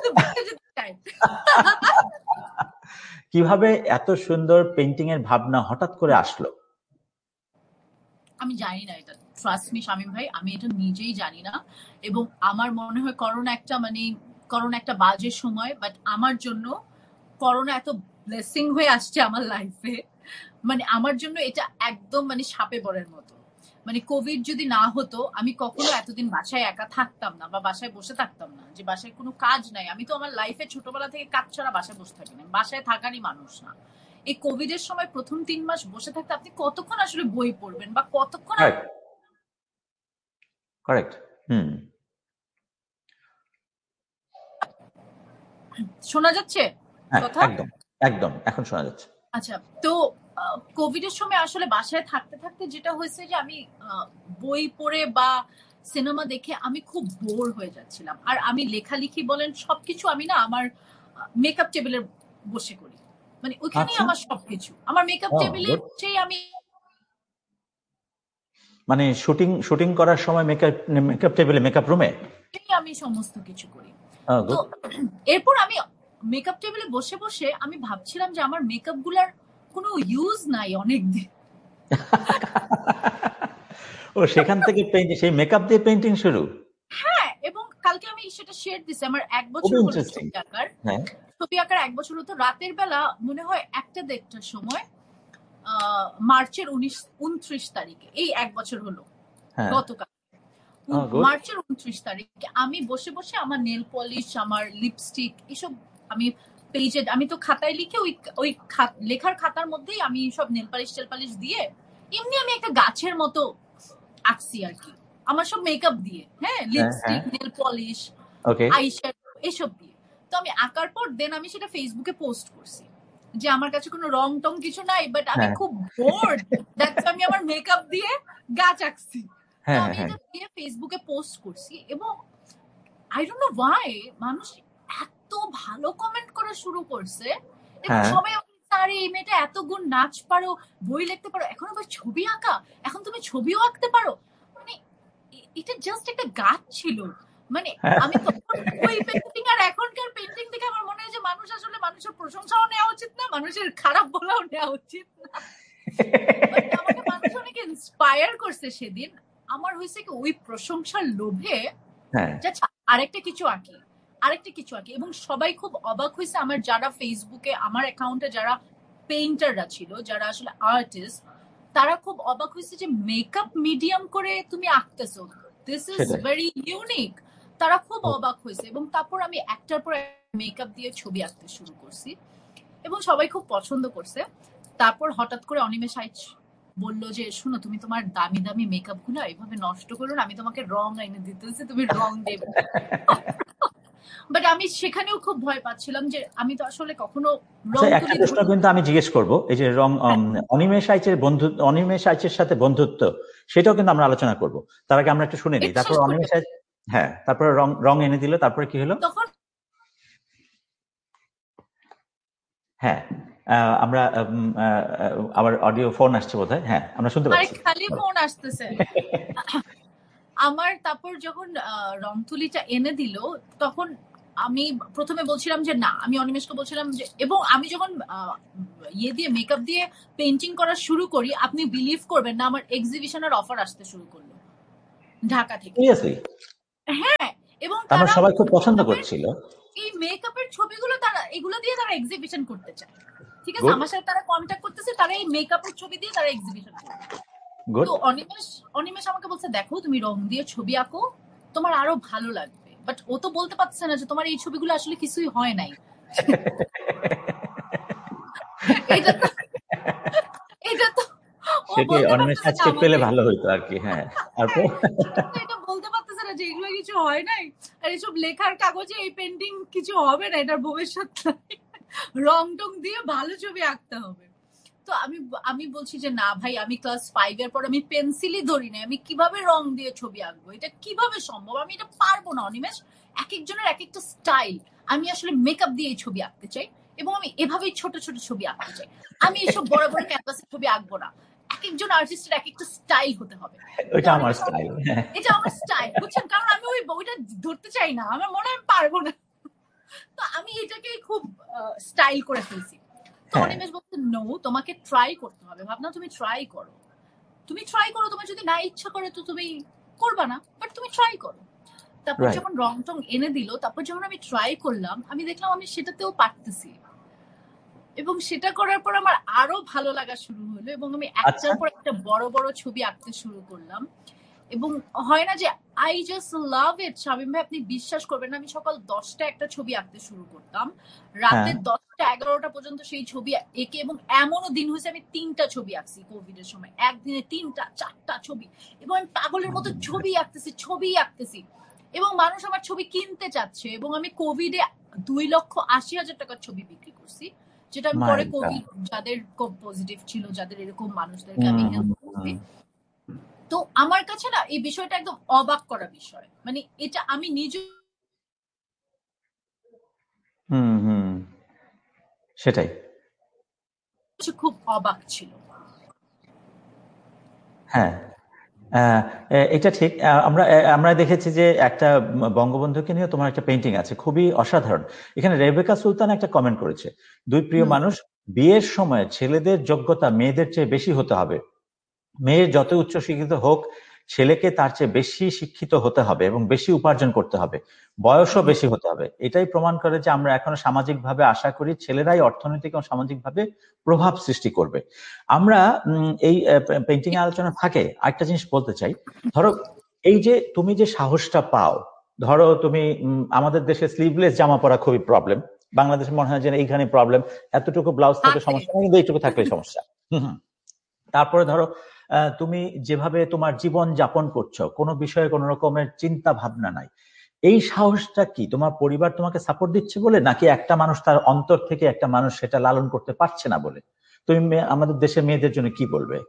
কিভাবে এত সুন্দর পেইন্টিং এর ভাবনা হঠাৎ করে আসলো? আমি জানি না, এটা ট্রাস্ট মি শামীম ভাই, আমি এটা নিজেই জানি না। এবং আমার মনে হয় করোনা একটা বাজে সময়, বাট আমার জন্য করোনা এত ব্লেসিং হয়ে আসছে আমার লাইফে, মানে আমার জন্য এটা একদম মানে সাপে বরের মতো। মানে কোভিড যদি না হতো আমি কখনো এতদিন বাসায় একা থাকতাম না, বা বাসায় বসে থাকতাম না, যে বাসায় কোনো কাজ নাই। আমি তো আমার লাইফে ছোটবেলা থেকে কাজ ছাড়া বাসায় বসে থাকি না, বাসায় থাকারই মানুষ না। এই কোভিড এর সময় প্রথম 3 মাস বসে থাকতে আপনি কতক্ষণ আসলে বই পড়বেন বা কতক্ষণ? কারেক্ট। শোনা যাচ্ছে কথা? একদম একদম, এখন শোনা যাচ্ছে। আচ্ছা, তো কোভিড এর সময় আসলে বাসায় থাকতে থাকতে যেটা হয়েছে যে আমি বই পড়ে বা সিনেমা দেখে আমি খুব বোর হয়ে যাচ্ছিলাম। আর আমি লেখালেখি বলেন সবকিছু আমি না আমার মেকআপ টেবিলে বসে করি, মানে ওইখানেই আমার সবকিছু। আমার মেকআপ টেবিলে আমি মানে শুটিং করার সময় মেকআপ টেবিলে, মেকআপ রুমে আমি সমস্ত কিছু করি। তো এরপর আমি মেকআপ টেবিলে বসে বসে আমি ভাবছিলাম যে আমার মেকআপ গুলার কোনো ইউজ নাই অনেকদিন। ও, সেখান থেকে সেই মেকআপ দিয়ে পেইন্টিং শুরু? হ্যাঁ, এবং কালকে আমি সেটা শেয়ার দিছি। আমার 1 বছর হলো ছবি আঁকার। ছবি আঁকার 1 বছর হতো। রাতের বেলা মনে হয় 1টা-1:30টার সময়, মার্চের 29 তারিখে, এই 1 বছর হলো গতকাল, মার্চের 29 তারিখে আমি বসে বসে আমার নেল পলিশ, আমার লিপস্টিক, এসব আমি পেজে, আমি তো খাতায় লিখে ওই লেখার খাতার মধ্যেই আমি সব নেল পালিশ দিয়ে এমনি আমি একটা গাছের মতো আঁকছি আর কি, আমার সব মেকআপ দিয়ে। হ্যাঁ, লিপস্টিক, নেল পলিশ, আইশ্যাডো, এসব দিয়ে। তো আমি আঁকার পর দেন আমি সেটা ফেসবুকে পোস্ট করছি যে আমার কাছে কোনো রং টং কিছু নাই, বাট আমি খুব বোর্ড, দ্যাটস আমি আমার মেকআপ দিয়ে গাছ আঁকছি। তো আমি এটা দিয়ে ফেসবুকে পোস্ট করছি এবং আই ডোন্ট নো ওয়াই মানুষ এত ভালো কমেন্ট করা শুরু করছে এবং সবাই, আরে এই মেয়েটা এত গুণ, নাচ পারো, বই লিখতে পারো, এখন আবার ছবি আঁকা, এখন তুমি ছবিও আঁকতে পারো। মানে এটা জাস্ট একটা গাছ ছিল। মানে আমি তখন ওই পেইন্টিং আর এখনকার পেইন্টিং থেকে আমার মনে হয় যে মানুষ আসলে, মানুষের প্রশংসাও নেওয়া উচিত না, মানুষের খারাপ বলাও নেওয়া উচিত না। আমাকে মানুষ অনেক ইন্সপায়ার করছে সেদিন। আমার হয়েছে কি, ওই প্রশংসার লোভে আরেকটা কিছু আঁকি এবং সবাই খুব অবাক হয়েছে। আমার যারা ফেসবুকে আমার অ্যাকাউন্টে যারা পেইন্টাররা ছিল, যারা আসলে আর্টিস্ট, তারা খুব অবাক হয়েছে যে মেকআপ মিডিয়াম করে তুমি আঁকতেছো, দিস ইজ ভেরি ইউনিক। তারা খুব অবাক হয়েছে এবং তারপর আমি একটার পর মেকআপ দিয়ে ছবি আঁকতে শুরু করছি এবং সবাই খুব পছন্দ করছে। তারপর হঠাৎ করে অনিমেষ আইচ বললো যে শুনো, তুমি তোমার দামি দামি মেকআপ গুলো এভাবে নষ্ট করো না, আমি তোমাকে রং এনে দিতেছি, তুমি রং দেবে। বাট আমি সেখানেও খুব ভয় পাচ্ছিলাম যে আমি তো আসলে কখনো রং তুলি। একটা প্রশ্ন কিন্তু আমি জিজ্ঞেস করবো, এই যে রং, অনিমেষ আইচের সাথে বন্ধুত্ব, সেটাও কিন্তু আমরা আলোচনা করব। তার আগে আমরা একটু শুনে নিই, তারপর অনিমেষ আইচ তারপরে রং এনে দিল, তারপরে কি হলো? তখন আমরা আবার অডিও ফোন আসছে বোধহয়। আমরা শুনতে পাচ্ছি। খালি ফোন আসতেছে। আমার তারপর যখন রং তুলিটা এনে দিল, তখন আমি প্রথমে বলছিলাম যে না, আমি অনিমেষকে বলছিলাম যে, এবং আমি যখন ইয়ে দিয়ে মেকআপ দিয়ে পেন্টিং করা শুরু করি, আপনি বিলিভ করবেন না, আমার এক্সিবিশনের অফার আসতে শুরু করলো ঢাকা থেকে। সিরিয়াসলি? হ্যাঁ, এবং আমরা তারা সবাই খুব পছন্দ করছিল। এই মেকআপের ছবিগুলো তারা এগুলো দিয়ে তারা এক্সিবিশন করতে চায়। ঠিক আছে, গুড আমার সাথে তারা কন্ট্যাক্ট করতেছে, তারা এই মেকআপের ছবি দিয়ে তারা এক্সিবিশন করবে। গুড। তো অনিমেষ আমাকে বলছে, দেখো তুমি রং দিয়ে ছবি আঁকো, তোমার আরো ভালো লাগবে। বাট ও তো বলতে পারছে না যে তোমার এই ছবিগুলো আসলে কিছুই হয় নাই। এটা তো এটা তো ও সেটাই, বলতে অনিমেষ পারতেছে না আজকে পেলে আমাকে। ভালো হইতো আর কি। হ্যাঁ, তারপর এটা বলতে পারতেছে না যে এগুলো কিছু হয় নাই, আর এইসব লেখার কাগজে এই পেন্টিং কিছু হবে না, এটার ভবিষ্যৎ নাই। রং টং দিয়ে ভালো ছবি আঁকতে হবে। তো আমি বলছি যে না ভাই, আমি ক্লাস 5 এর পর আমি পেন্সিলই ধরি না, আমি কিভাবে রং দিয়ে ছবি আঁকবো, এটা কিভাবে সম্ভব, আমি এটা পারবো না অনিমেষ। এক একজনের এক একটা স্টাইল, আমি আসলে মেকআপ দিয়ে ছবি আঁকতে চাই, এবং আমি এভাবেই ছোট ছোট ছবি আঁকতে চাই। আমি এইসব বড় বড় ক্যানভাসের ছবি আঁকবো না। এক একজন আর্টিস্টের এক একটা স্টাইল হতে হবে। ওইটা আমার স্টাইল। এটা আমার স্টাইল, বুঝছেন, কারণ আমি ওইটা ধরতে চাই না, আমার মনে হয় আমি পারবো না। তো আমি এটাকে খুব স্টাইল করে ফেলছি। তো অনিমেষ বলতে, নো, তোমাকে ট্রাই করতে হবে। ভাবনা, তুমি ট্রাই করো, তোমার যদি না ইচ্ছা করে তো তুমি করবা না, বাট তুমি ট্রাই করো। তারপর যখন রং টং এনে দিল, তারপর যখন আমি ট্রাই করলাম, আমি দেখলাম আমি সেটাতেও পারতেছি, এবং সেটা করার পর আমার আরো ভালো লাগা শুরু হলো, এবং আমি একটার পর একটা বড় বড় ছবি আঁকতে শুরু করলাম। এবং হয় না যে আই জাস্ট লাভ ইট। শামীম ভাই, আপনি বিশ্বাস করবেন না, আমি সকাল 10টা একটা ছবি আঁকতে শুরু করতাম, রাতে 10টা 11টা পর্যন্ত সেই ছবি এঁকে, এবং এমনও দিন হয়েছে আমি 3টা ছবি আঁকছি কোভিড এর সময়, একদিনে 3টা 4টা ছবি, এবং আমি পাগলের মতো ছবি আঁকতেছি, এবং মানুষ আমার ছবি কিনতে চাচ্ছে। এবং আমি কোভিডে 2,80,000 টাকার ছবি বিক্রি করছি, যেটা আমি পরে কোভিড যাদের পজিটিভ ছিল, যাদের এরকম মানুষদেরকে আমি হেল্প করছি। তো আমার কাছে না এই বিষয়টা একদম অবাক করা বিষয়, মানে এটা আমি নিজে সেটাই খুব অবাক ছিল। হ্যাঁ, এটা ঠিক। আমরা দেখেছি যে একটা বঙ্গবন্ধুকে নিয়ে তোমার একটা পেন্টিং আছে, খুবই অসাধারণ। এখানে রেবেকা সুলতান একটা কমেন্ট করেছে, দুই প্রিয় মানুষ, বিয়ের সময় ছেলেদের যোগ্যতা মেয়েদের চেয়ে বেশি হতে হবে, মেয়ে যত উচ্চ শিক্ষিত হোক, ছেলেকে তার চেয়ে বেশি শিক্ষিত হতে হবে এবং বেশি উপার্জন করতে হবে, বয়সও বেশি হতে হবে। এটাই প্রমাণ করে যে আমরা এখনো সামাজিকভাবে আশা করি ছেলেরাই অর্থনৈতিক এবং সামাজিকভাবে প্রভাব সৃষ্টি করবে। আমরা এই পেন্টিং আলোচনা থাকে আরেকটা জিনিস বলতে চাই। ধরো, এই যে তুমি যে সাহসটা পাও, ধরো তুমি আমাদের দেশে স্লিভলেস জামা পরা খুবই প্রবলেম, বাংলাদেশে মনে হয় যে এইখানে প্রবলেম, এতটুকু ব্লাউজ থাকে সমস্যা নেই, কিন্তু এইটুকু থাকলে সমস্যা। তারপরে ধরো তুমি যেভাবে তোমার জীবন যাপন করছো, কোনো বিষয়ে কোনো রকমের চিন্তা ভাবনা নাই, এই সাহসটা কি তোমার পরিবার তোমাকে সাপোর্ট দিচ্ছে বলে, নাকি একটা মানুষ তার অন্তর থেকে একটা মানুষ সেটা লালন করতে পারছে না বলে? তুমি আমাদের দেশের মেয়েদের জন্য কি বলবে?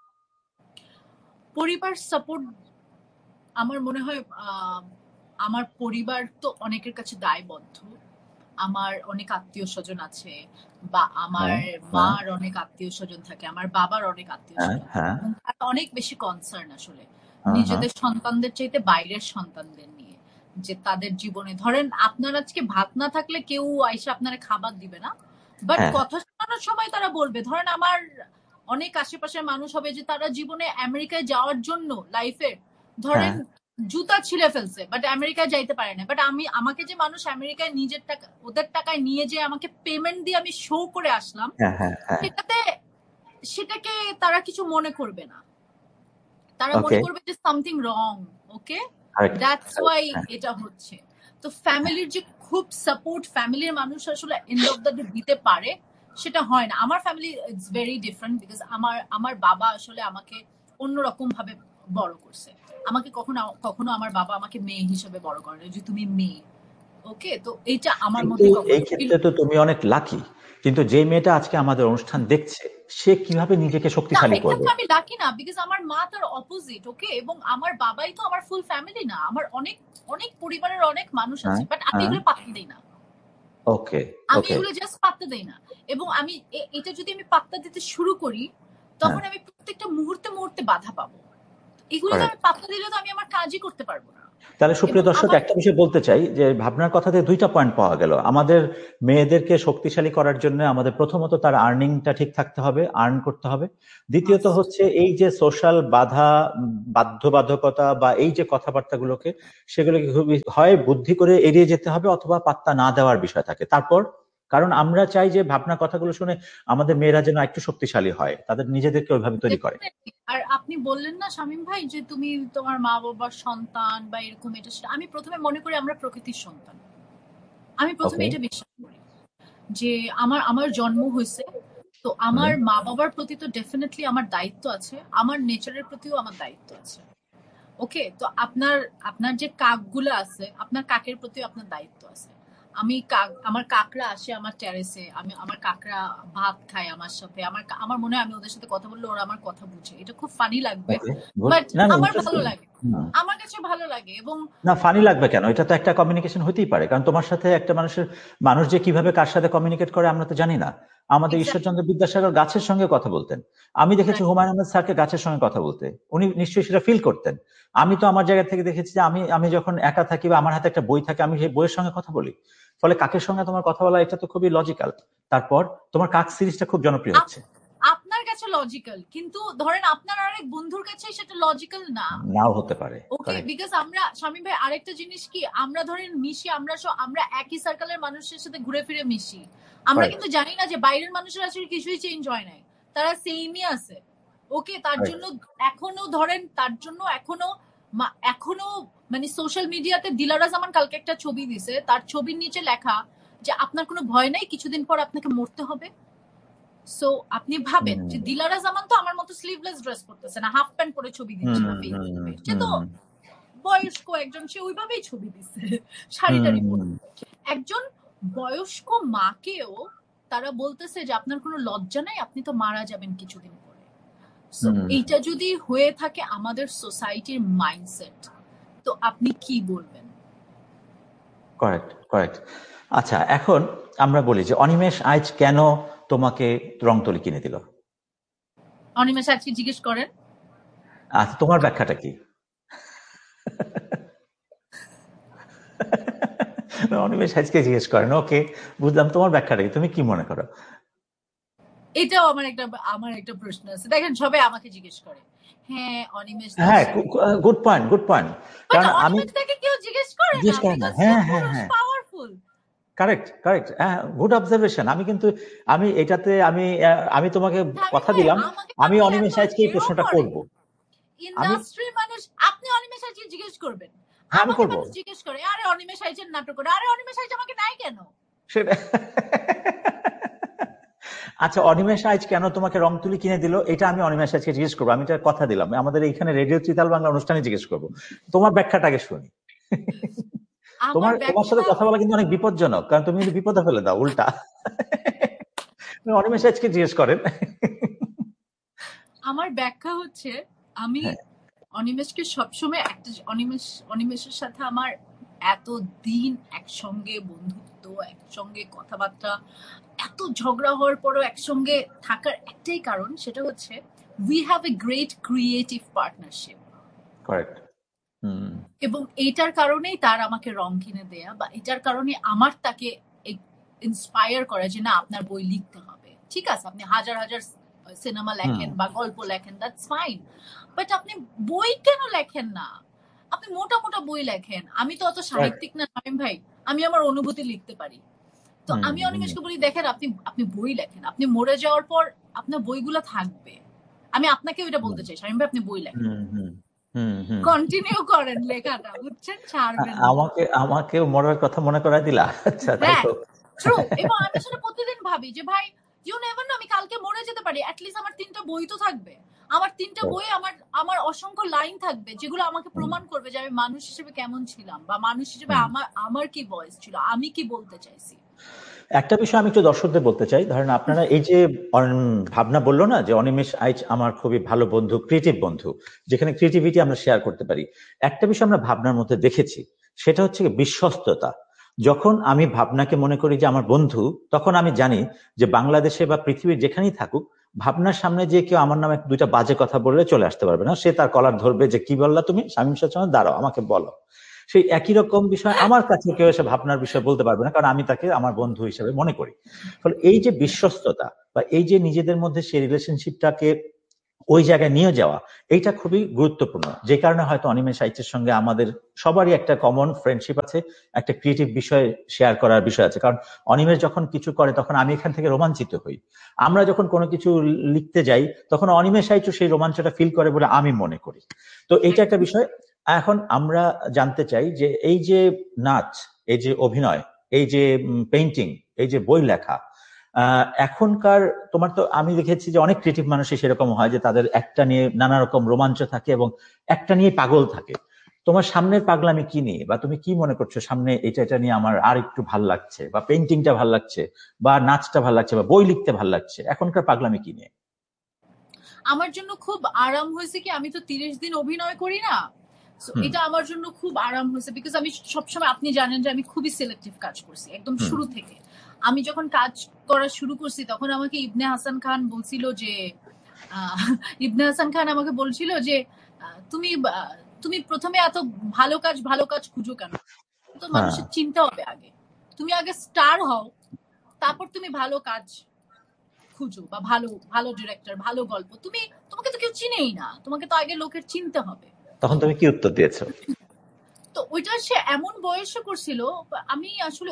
পরিবার সাপোর্ট, আমার মনে হয় আমার পরিবার তো অনেকের কাছে দায়বদ্ধ। আমার অনেক আত্মীয় স্বজন আছে, বা আমার মার অনেক আত্মীয় স্বজন থাকে, আমার বাবার অনেক আত্মীয় স্বজন থাকে, এবং তারা অনেক বেশি কনসার্ন আসলে নিজেদের সন্তানদের চাইতে বাইরের সন্তানদের নিয়ে, যে তাদের জীবনে, ধরেন আপনার আজকে ভাত না থাকলে কেউ আইসা আপনারা খাবার দিবে না, বাট কথা শোনানোর সময় তারা বলবে। ধরেন আমার অনেক আশেপাশের মানুষ হবে যে তারা জীবনে আমেরিকায় যাওয়ার জন্য লাইফে ধরেন জুতা ছিঁড়ে ফেলছে, বাট আমেরিকায় যাইতে পারে না, বাট আমাকে যে মানুষ আমেরিকায় নিজের টাকা ওদের টাকায় নিয়ে যে আমাকে পেমেন্ট দিয়ে আমি শো করে আসলাম, সেটাকে তারা কিছু মনে করবে না, তারা মনে করবে যে something wrong. Okay, that's why এটা হচ্ছে। তো ফ্যামিলির যে খুব সাপোর্ট ফ্যামিলির মানুষ আসলে এন্ড অফ দ্য ডে দিতে পারে, সেটা হয় না। আমার family it's very different, because আমার বাবা আসলে আমাকে অন্যরকম ভাবে বড় করছে। আমাকে কখনো আমার বাবা আমাকে মেয়ে হিসেবে বড় করে, যে তুমি মেয়ে। ওকে, তো এইটা আমার মধ্যে এই ক্ষেত্রে তো তুমি অনেক লাকি, কিন্তু যে মেয়েটা আজকে আমাদের অনুষ্ঠান দেখছে, সে কিভাবে নিজেকে শক্তিশালী করবে? আমি লাকি না, বিকজ আমার মা তার অপোজিট। ওকে, এবং আমার বাবাই তো আমার ফুল ফ্যামিলি না, আমার অনেক অনেক পরিবারের অনেক মানুষ আছে, বাট আমি এগুলো পাত্তা দিই না। ওকে, আমি এগুলো জাস্ট পাত্তা দেই না, এবং আমি এটা যদি আমি পাত্তা দিতে শুরু করি, তখন আমি প্রত্যেকটা মুহূর্তে মুহূর্তে বাধা পাবো। এগুলো আমি পাত্তা দিলে তো আমি আমার কাজই করতে পারবো না। তাহলে সুপ্রিয় এবং দর্শক, আমার একটা বিষয় বলতে চাই যে ভাবনার কথাতে দুইটা পয়েন্ট পাওয়া গেল। আমাদের মেয়েদেরকে শক্তিশালী করার জন্য আমাদের প্রথমত তার আর্নিংটা ঠিক থাকতে হবে, আর্ন করতে হবে। দ্বিতীয়ত মাস্ট হচ্ছে এই যে সোশ্যাল বাধা, বাধ্যবাধকতা বা এই যে কথাবার্তাগুলোকে, সেগুলোকে খুবই হয় বুদ্ধি করে এড়িয়ে যেতে হবে অথবা পাত্তা না দেওয়ার বিষয় থাকে। তারপর কারণ আমরা চাই যে ভাবনার কথাগুলো শুনে আমাদের মেয়েরা যেন একটু শক্তিশালী হয়, তাদের নিজেদেরকে ওইভাবে তৈরি করে। Definitely। আর আপনি বললেন না শামীম ভাই যে তুমি তোমার মা বাবার সন্তান বা এরকম এটা সেটা, আমি প্রথমে মনে করি আমরা প্রকৃতির সন্তান। আমি প্রথমে ওকে। এটা বিশ্বাস করি যে আমার আমার জন্ম হয়েছে, তো আমার মা বাবার প্রতি তো ডেফিনেটলি আমার দায়িত্ব আছে, আমার নেচারের প্রতিও আমার দায়িত্ব আছে। ওকে, তো আপনার আপনার যে কাকগুলো আছে, আপনার কাকের প্রতিও আপনার দায়িত্ব আছে। আমি কাক, আমার কাকরা আসে আমার টেরেসে, আমি আমার কাকরা ভাত খায় আমার সাথে, আমার মনে হয় আমি ওদের সাথে কথা বললে ওরা আমার কথা বুঝে। এটা খুব ফানি লাগবে, ওকে, গুড। বাট না না, আমার ভালো ইন্টারেস্টিং। লাগে, আমার কাছে ভালো লাগে। এবং না, ফানি লাগবে কেন? এটা তো একটা কমিউনিকেশন হতেই পারে, কারণ তোমার সাথে একটা মানুষ যে কিভাবে কার সাথে কমিউনিকেট করে আমরা তো জানি না। আমাদের এক্স্যাক্টলি ঈশ্বরচন্দ্র বিদ্যাসাগর গাছের সঙ্গে কথা বলতেন। আমি দেখেছি রাইট। হুমায়ুন আহমেদ স্যারকে গাছের সঙ্গে কথা বলতে, উনি নিশ্চয়ই সেটা ফিল করতেন। আমি তো আমার জায়গা থেকে দেখেছি যে আমি আমি যখন একা থাকি বা আমার হাতে একটা বই থাকে, আমি সেই বইয়ের সঙ্গে কথা বলি। ফলে কাকের সঙ্গে তোমার কথা বলা, এটা তো খুবই লজিক্যাল। তারপর তোমার কাক সিরিজটা খুব জনপ্রিয় হচ্ছে। আপনার কাছে লজিক্যাল, কিন্তু ধরেন আপনার আরেক বন্ধুর কাছে সেটা লজিক্যাল না। নাও হতে পারে। ওকে, কারেক্ট। বিকজ আমরা শামীম ভাই আরেকটা জিনিস কি, আমরা ধরেন মিশি, আমরা একই সার্কেলের মানুষের সাথে ঘুরে ফিরে মিশি, আমরা কারেক্ট। কিন্তু জানি না যে বাইরের মানুষের আসলে কিছুই চেঞ্জ হয় নাই, তারা সেমই আছে। ওকে, তার কারেক্ট। জন্য এখনো ধরেন, তার জন্য এখনো এখনো মানে সোশ্যাল মিডিয়াতে দিলারা জামান কালকে একটা ছবি দিছে, তার ছবির নিচে লেখা যে আপনার কোনো ভয় নাই, কিছুদিন পর আপনাকে মরতে হবে। সো আপনি ভাবেন যে দিলারা জামান তো আমার মতো স্লিভলেস ড্রেস পরতেছে না, হাফ প্যান্ট পরে ছবি দিচ্ছিল ফেসবুকে, সে তো বয়স্ক একজন, সে ওইভাবেই ছবি দিচ্ছে শাড়ি টাড়ি পরে। একজন বয়স্ক মাকেও তারা বলতেছে যে আপনার কোনো লজ্জা নাই, আপনি তো মারা যাবেন কিছুদিন পরে। সো এইটা যদি হয়ে থাকে আমাদের সোসাইটির মাইন্ডসেট, তো আপনি কি বলবেন? Correct, correct. আচ্ছা, এখন আমরা বলি যে অনিমেষ আইচ কেন তোমাকে রংতুলি কিনে দিল? অনিমেষ আজকে জিজ্ঞেস করেন। আচ্ছা, তোমার ব্যাখ্যাটা কি? অনিমেষ আইচকে জিজ্ঞেস করেন, ওকে, বুঝলাম। তোমার ব্যাখ্যাটা কি? তুমি কি মনে করো? এটাও আমার একটা প্রশ্ন আছে। দেখেন সবাই আমাকে জিজ্ঞেস করে, হ্যাঁ অনিমেষ হ্যাঁ, Das, good point, good point. But কারণ আমি অনিমেষ দাকে কেউ জিজ্ঞেস করে না, জিজ্ঞেস করে না। বিকজ সে হ্যাঁ, হ্যাঁ, পুরুষ, হ্যাঁ, পাওয়ারফুল। Correct, correct. হ্যাঁ, গুড অবজারভেশন। আমি কিন্তু আমি এটাতে আমি তোমাকে শামীম কথা ভাই, দিলাম, আমাকে আমি মানুষ এত অনিমেষ আইচকে এই হেও প্রশ্নটা করে, করব। আমি ইন্ডাস্ট্রির মানুষ। আপনি অনিমেষ আইচকে জিজ্ঞেস করবেন, হ্যাঁ, আমি আমাকে করব মানুষ জিজ্ঞেস করে আরে অনিমেষ আইচের নাটক করে, আরে অনিমেষ আইচ আমাকে নাই কেন? সেটা। আচ্ছা, অনিমেষ আইচ কেন তোমাকে রং তুলি কিনে দিল, এটা আমি অনিমেষ আইচকে জিজ্ঞেস করবো। আমি এটা কথা দিলাম, আমাদের এইখানে রেডিও চিতাল বাংলা অনুষ্ঠানে জিজ্ঞেস করবো। তোমার ব্যাখ্যাটাকে শুনি। আমার তোমার সাথে ব্যাখ্যা, কথা বলা কিন্তু অনেক বিপজ্জনক, কারণ তুমি কিন্তু বিপদে ফেলে দাও উল্টা। অনিমেষ আইচকে জিজ্ঞেস করেন। আমার ব্যাখ্যা হচ্ছে, আমি হ্যাঁ। অনিমেষকে সবসময় একটা অনিমেষের সাথে আমার এত দিন একসঙ্গে বন্ধুত্ব, একসঙ্গে কথাবার্তা, এত ঝগড়া হওয়ার পরও একসঙ্গে থাকার একটাই কারণ, সেটা হচ্ছে we have a great creative partnership. Correct. এবং এইটার কারণেই তার আমাকে রং কিনে দেয়া, বা এটার কারণে আমার তাকে ইন্সপায়ার করা যে না আপনার বই লিখতে হবে। ঠিক আছে, আপনি হাজার হাজার সিনেমা লেখেন বা গল্প লেখেন, দ্যাটস ফাইন, বাট আপনি বই কেন লেখেন না? আপনি মোটা মোটা বই লেখেন। আমি তো অত সাহিত্যিক না শামীম ভাই, আমি আমার অনুভূতি লিখতে পারি। তো আমি অনিমেষকে বলি দেখেন, আপনি বই লেখেন, আপনি মরে যাওয়ার পর আপনার বইগুলো থাকবে। আমি আপনাকে ওইটা বলতে চাই শামীম ভাই, আপনি বই লেখেন, কন্টিনিউ করেন লেখাটা, বুঝছেন, ছাড়বেন না। আমাকেও মরার কথা মনে করাই দিলা। আচ্ছা, তাই হ্যাঁ, হোক। ট্রু। এবং আমি সেটা প্রতিদিন ভাবি যে ভাই, ইউ নেভার নো, আমি কালকে মরে যেতে পারি, অ্যাটলিস্ট আমার 3টা বই তো থাকবে। আমার 3টা বই, আমার অসংখ্য লাইন থাকবে যেগুলো আমাকে প্রমাণ করবে যে আমি মানুষ হিসেবে কেমন ছিলাম, বা মানুষ হিসেবে আমার কি ভয়েস ছিল, আমি কি বলতে চাইছি। একটা বিষয় আমি একটু দর্শকদের বলতে চাই, ধরেন আপনারা এই যে ভাবনা বললো না যে অনিমেষ আইচ আমার খুবই ভালো বন্ধু, ক্রিয়েটিভ বন্ধু, যেখানে ক্রিয়েটিভিটি আমরা শেয়ার করতে পারি। একটা বিষয় আমরা ভাবনার মধ্যে দেখেছি, সেটা হচ্ছে বিশ্বস্ততা। যখন আমি ভাবনাকে মনে করি যে আমার বন্ধু, তখন আমি জানি যে বাংলাদেশে বা পৃথিবীর যেখানেই থাকুক, ভাবনার সামনে যে কেউ আমার নামে দুইটা বাজে কথা বললে চলে আসতে পারবে না। সে তার কলার ধরবে যে কি বললা তুমি, শামীম শাহ, দাঁড়াও, আমাকে বলো। সেই একই রকম বিষয় আমার কাছে কেউ এসে ভাবনার বিষয় বলতে পারবে না, কারণ আমি তাকে আমার বন্ধু হিসেবে মনে করি। ফলে এই যে বিশ্বস্ততা বা এই যে নিজেদের মধ্যে সেই রিলেশনশিপটাকে ওই জায়গায় নিয়ে যাওয়া, এইটা খুবই গুরুত্বপূর্ণ। যে কারণে হয়তো অনিমেষ সাহিত্যের সঙ্গে আমাদের সবারই একটা কমন ফ্রেন্ডশিপ আছে, একটা ক্রিয়েটিভ বিষয় শেয়ার করার বিষয় আছে। কারণ অনিমেষ যখন কিছু করে তখন আমি এখান থেকে রোমাঞ্চিত হই, আমরা যখন কোনো কিছু লিখতে যাই তখন অনিমেষ সাহিত্য সেই রোমাঞ্চটা ফিল করে বলে আমি মনে করি। তো এইটা একটা বিষয়। এখন আমরা জানতে চাই যে এই যে নাচ, এই যে অভিনয়, এই যে পেইন্টিং, এই যে বই লেখা, এখনকার তোমার তো আমি দেখেছি যে অনেক ক্রিয়েটিভ মানুষই সেরকম হয় যে তাদের একটা নিয়ে নানা রকম রোমাঞ্চ থাকে এবং একটা নিয়ে পাগল থাকে। তোমার সামনের পাগলামি কি নিয়ে, বা তুমি কি মনে করছো সামনে এটা নিয়ে আমার আর একটু ভাল লাগছে, বা পেইন্টিংটা ভাল লাগছে, বা নাচটা ভাল লাগছে, বা বই লিখতে ভাল লাগছে, এখনকার পাগলামি কি নিয়ে? আমার জন্য খুব আরাম হয়েছে কি, আমি তো 30 দিন অভিনয় করি না, এটা আমার জন্য খুব আরাম হয়েছে। বিকজ আমি সবসময়, আপনি জানেন যে আমি খুবই সিলেক্টিভ কাজ করছি একদম শুরু থেকে। আমি যখন কাজ করা শুরু করছি তখন আমাকে ইবনে হাসান খান বলছিল যে ইবনে হাসান খান আমাকে বলছিল যে তুমি তুমি প্রথমে এত ভালো কাজ খুঁজো কেন? তো মানুষের চিনতে হবে আগে, তুমি আগে স্টার হও, তারপর তুমি ভালো কাজ খুঁজো, বা ভালো ভালো ডিরেক্টর, ভালো গল্প। তোমাকে তো কেউ চিনেই না, তোমাকে তো আগে লোকের চিনতে হবে। তখন তুমি কি উত্তর দিয়েছো? তো ওইটা সে এমন বয়সে করছিল, আমি আসলে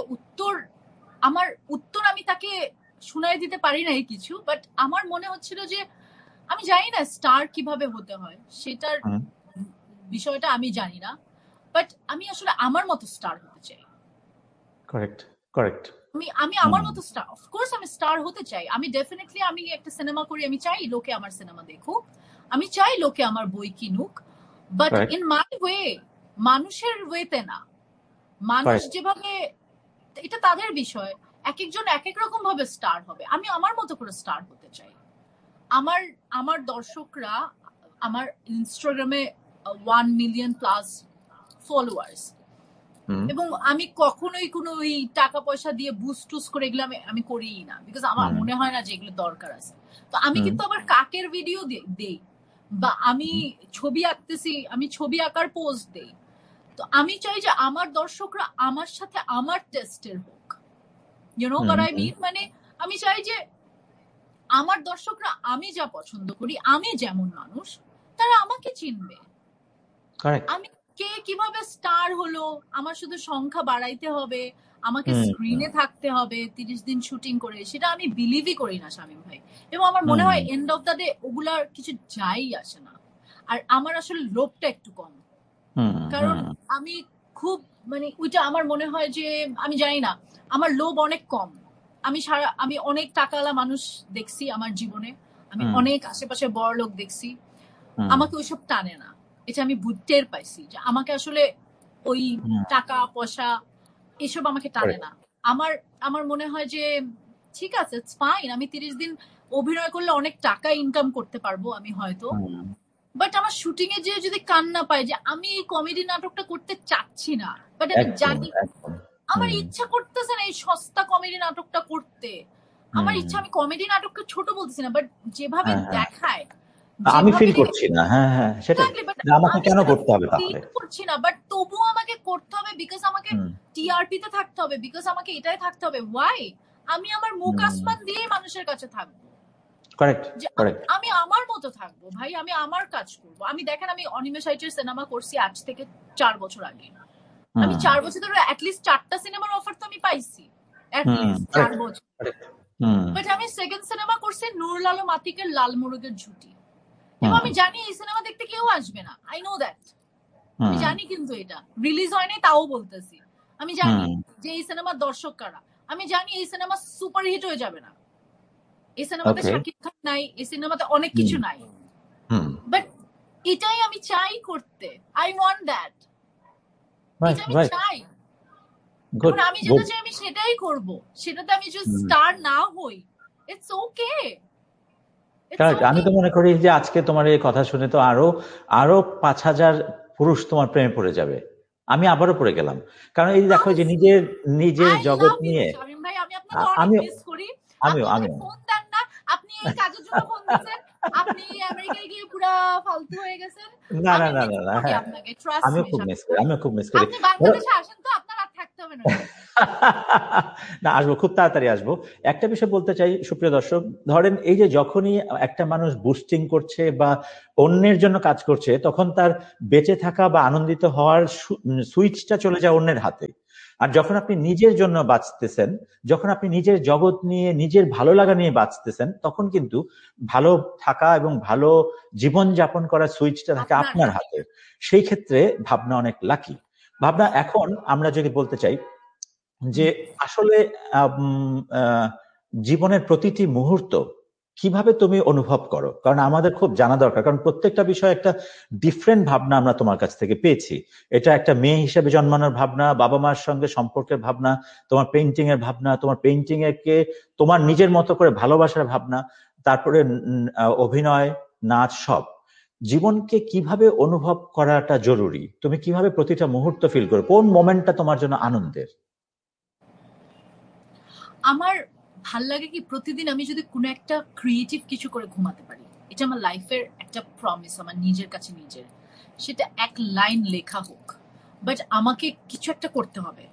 আমার উত্তর আমি তাকে শুনাই দিতে পারি নাই কিছু, বাট আমার মনে হচ্ছিল যে আমি জানি না স্টার কিভাবে হতে হয়, সেটার বিষয়টা আমি জানি না, বাট আমি আসলে আমার মতো স্টার হতে চাই। Correct, correct. আমি আমার মতো স্টার, অফকোর্স আমি স্টার হতে চাই। আমি ডেফিনেটলি, আমি একটা সিনেমা করি, আমি চাই লোকে আমার সিনেমা দেখুক, আমি চাই লোকে আমার বই কিনুক, বাট ইন মাই ওয়ে, মানুষের ওয়েতে না। মানুষ যেভাবে, এটা তাদের বিষয়, এক একজন এক এক রকম ভাবে স্টার হবে। আমি আমার মতো করে স্টার হতে চাই। আমার আমার দর্শকরা, আমার ইনস্টাগ্রামে 1 মিলিয়ন প্লাস ফলোয়ার্স, এবং আমি কখনোই কোনো ওই টাকা পয়সা দিয়ে বুস্ট টুস করে এগুলো আমি করিই না, বিকজ আমার মনে হয় না যে এগুলো দরকার আছে। তো আমি কিন্তু আবার কাকের ভিডিও দেই, বা আমি ছবি আঁকতেছি, আমি ছবি আঁকার পোস্ট দেই। তো আমি চাই যে আমার দর্শকরা আমার সাথে আমার টেস্টের হোক, you know what I mean. মানে আমি চাই যে আমার দর্শকরা আমি যা পছন্দ করি, আমি যেমন মানুষ, তারা আমাকে চিনবে। আমি কে কিভাবে স্টার হলো, আমার শুধু সংখ্যা বাড়াইতে হবে, আমাকে স্ক্রিনে থাকতে হবে 30 দিন শুটিং করে, সেটা আমি বিলিভই করি না শামীম ভাই। এবং আমার মনে হয় এন্ড অফ দ্য ডে ওগুলার কিছু যাই আসে না। আর আমার আসলে লোভটা একটু কম, কারণ আমি খুব, মানে ওইটা আমার মনে হয় যে, আমি জানি না, আমার লোভ অনেক কম। আমি অনেক টাকাওয়ালা মানুষ দেখছি আমার জীবনে, আমি অনেক আশেপাশে বড় লোক দেখছি, আমাকে ওইসব টানে না। এটা আমি টের পাইছি যে আমাকে আসলে ওই টাকা পয়সা এসব আমাকে টানে না। আমার মনে হয় যে ঠিক আছে, ইটস ফাইন, আমি 30 দিন অভিনয় করলে অনেক টাকা ইনকাম করতে পারবো আমি হয়তো, বাট আমার শুটিং এ যে যদি কান্না পাই যে আমি এই কমেডি নাটকটা করতে চাচ্ছি না, বাট আমি জানি আমার ইচ্ছা করতেছে না এই সস্তা কমেডি নাটকটা করতে, আমার ইচ্ছা, আমি কমেডি নাটককে ছোট বলতেছি না, বাট যেভাবে দেখায় আমি ফিল করছি না, হ্যাঁ সেটাই, আমাকে কেন করতে হবে তাহলে? করছি না, বাট তবুও আমাকে করতে হবে, বিকজ আমাকে টিআরপি তে থাকতে হবে, বিকজ আমাকে এটাই থাকতে হবে। ওয়াই? আমি আমার মুখ আসমান দিয়ে মানুষের কাছে থাকবো, আমি আমার মতো থাকবো ভাই, আমি আমার কাজ করবো। আমি দেখেন, আমি অনিমেষ সাহিত্যের সিনেমা করছি আজ থেকে 4 বছর আগে, আমি 4 বছর ধরে অ্যাটলিস্ট 4টা সিনেমার অফার তো আমি পাইছি, অ্যাটলিস্ট 4 বছর। বাট আমি সেকেন্ড সিনেমা করছি নুরুল আলম আতিকের লাল মোরগের ঝুঁটি, এবং আমি জানি এই সিনেমা দেখতে কেউ আসবে না, আই নো দ্যাট, আমি জানি, কিন্তু এটা রিলিজ হয় নাই তাও বলতেছি। আমি জানি যে এই সিনেমার দর্শক কারা, আমি জানি এই সিনেমা সুপারহিট হয়ে যাবে না, এই সিনেমাতে শাকিব খান নাই, এই সিনেমাতে অনেক কিছু নাই, বাট এটাই আমি চাই করতে, আই ওয়ান্ট দ্যাট, এটা আমি চাই। আমি যেটা চাই আমি সেটাই করব, সেটাতে আমি যদি স্টার না হই, ইটস ওকে। আমি তো মনে করি যে আজকে তোমার এই কথা শুনে তো আরো 5,000 পুরুষ তোমার প্রেমে পড়ে যাবে। আমি আবারও পড়ে গেলাম, কারণ এই দেখো যে নিজের জগৎ নিয়ে শামীম ভাই, আমি আপনাকে অনেক মিস করি। আপনি ফোন দেন না, আপনি এই কাজের জন্য ফোন দিয়েছেন, আপনি আমেরিকায় গিয়ে পুরা ফালতু হয়ে গেছেন। না না আমি না মিস না না, করি হ্যাঁ আপনাকে, ট্রাস্ট আমিও মি। খুব মিস করি, আমিও খুব মিস করি। আপনি বাংলাদেশে আসেন তো, আপনার আর থাকতে হবে না ওখানে। না, আসবো, খুব তাড়াতাড়ি আসবো। একটা বিষয় বলতে চাই সুপ্রিয় দর্শক, ধরেন এই যে যখনই একটা মানুষ বুস্টিং করছে বা অন্যের জন্য কাজ করছে, তখন তার বেঁচে থাকা বা আনন্দিত হওয়ার সুইচটা চলে যায় অন্যের হাতে। আর যখন আপনি নিজের জন্য বাঁচতেছেন, যখন আপনি নিজের জগৎ নিয়ে, নিজের ভালো লাগা নিয়ে বাঁচতেছেন, তখন কিন্তু ভালো থাকা এবং ভালো জীবন যাপন করার সুইচটা থাকে আপনার আপনার হাতে। হাতে। সেই ক্ষেত্রে ভাবনা অনেক লাকি। ভাবনা, এখন আমরা যদি বলতে চাই যে আসলে জীবনের প্রতিটি মুহূর্ত কিভাবে তুমি অনুভব করো, কারণ আমাদের খুব জানা দরকার, কারণ প্রত্যেকটা বিষয় একটা ডিফারেন্ট ভাবনা আমরা তোমার কাছ থেকে পেয়েছি। এটা একটা মেয়ে হিসেবে জন্মানোর ভাবনা, বাবা মার সঙ্গে সম্পর্কের ভাবনা, তোমার পেইন্টিং এর ভাবনা, তোমার পেইন্টিং এরকে তোমার নিজের মতো করে ভালোবাসার ভাবনা, তারপরে অভিনয়, নাচ, সব। জীবনকে কিভাবে অনুভব করাটা জরুরি, তুমি কিভাবে প্রতিটা মুহূর্ত ফিল করো, কোন মোমেন্টটা তোমার জন্য আনন্দের? আমার ভাল লাগে কি, প্রতিদিন আমি যদি কোনো একটা ক্রিয়েটিভ কিছু করে ঘুমাতে পারি, এটা আমার লাইফের একটা প্রমিস আমার নিজের কাছে নিজের। সেটা এক লাইন লেখা হোক, বাট আমাকে কিছু একটা করতে হবে,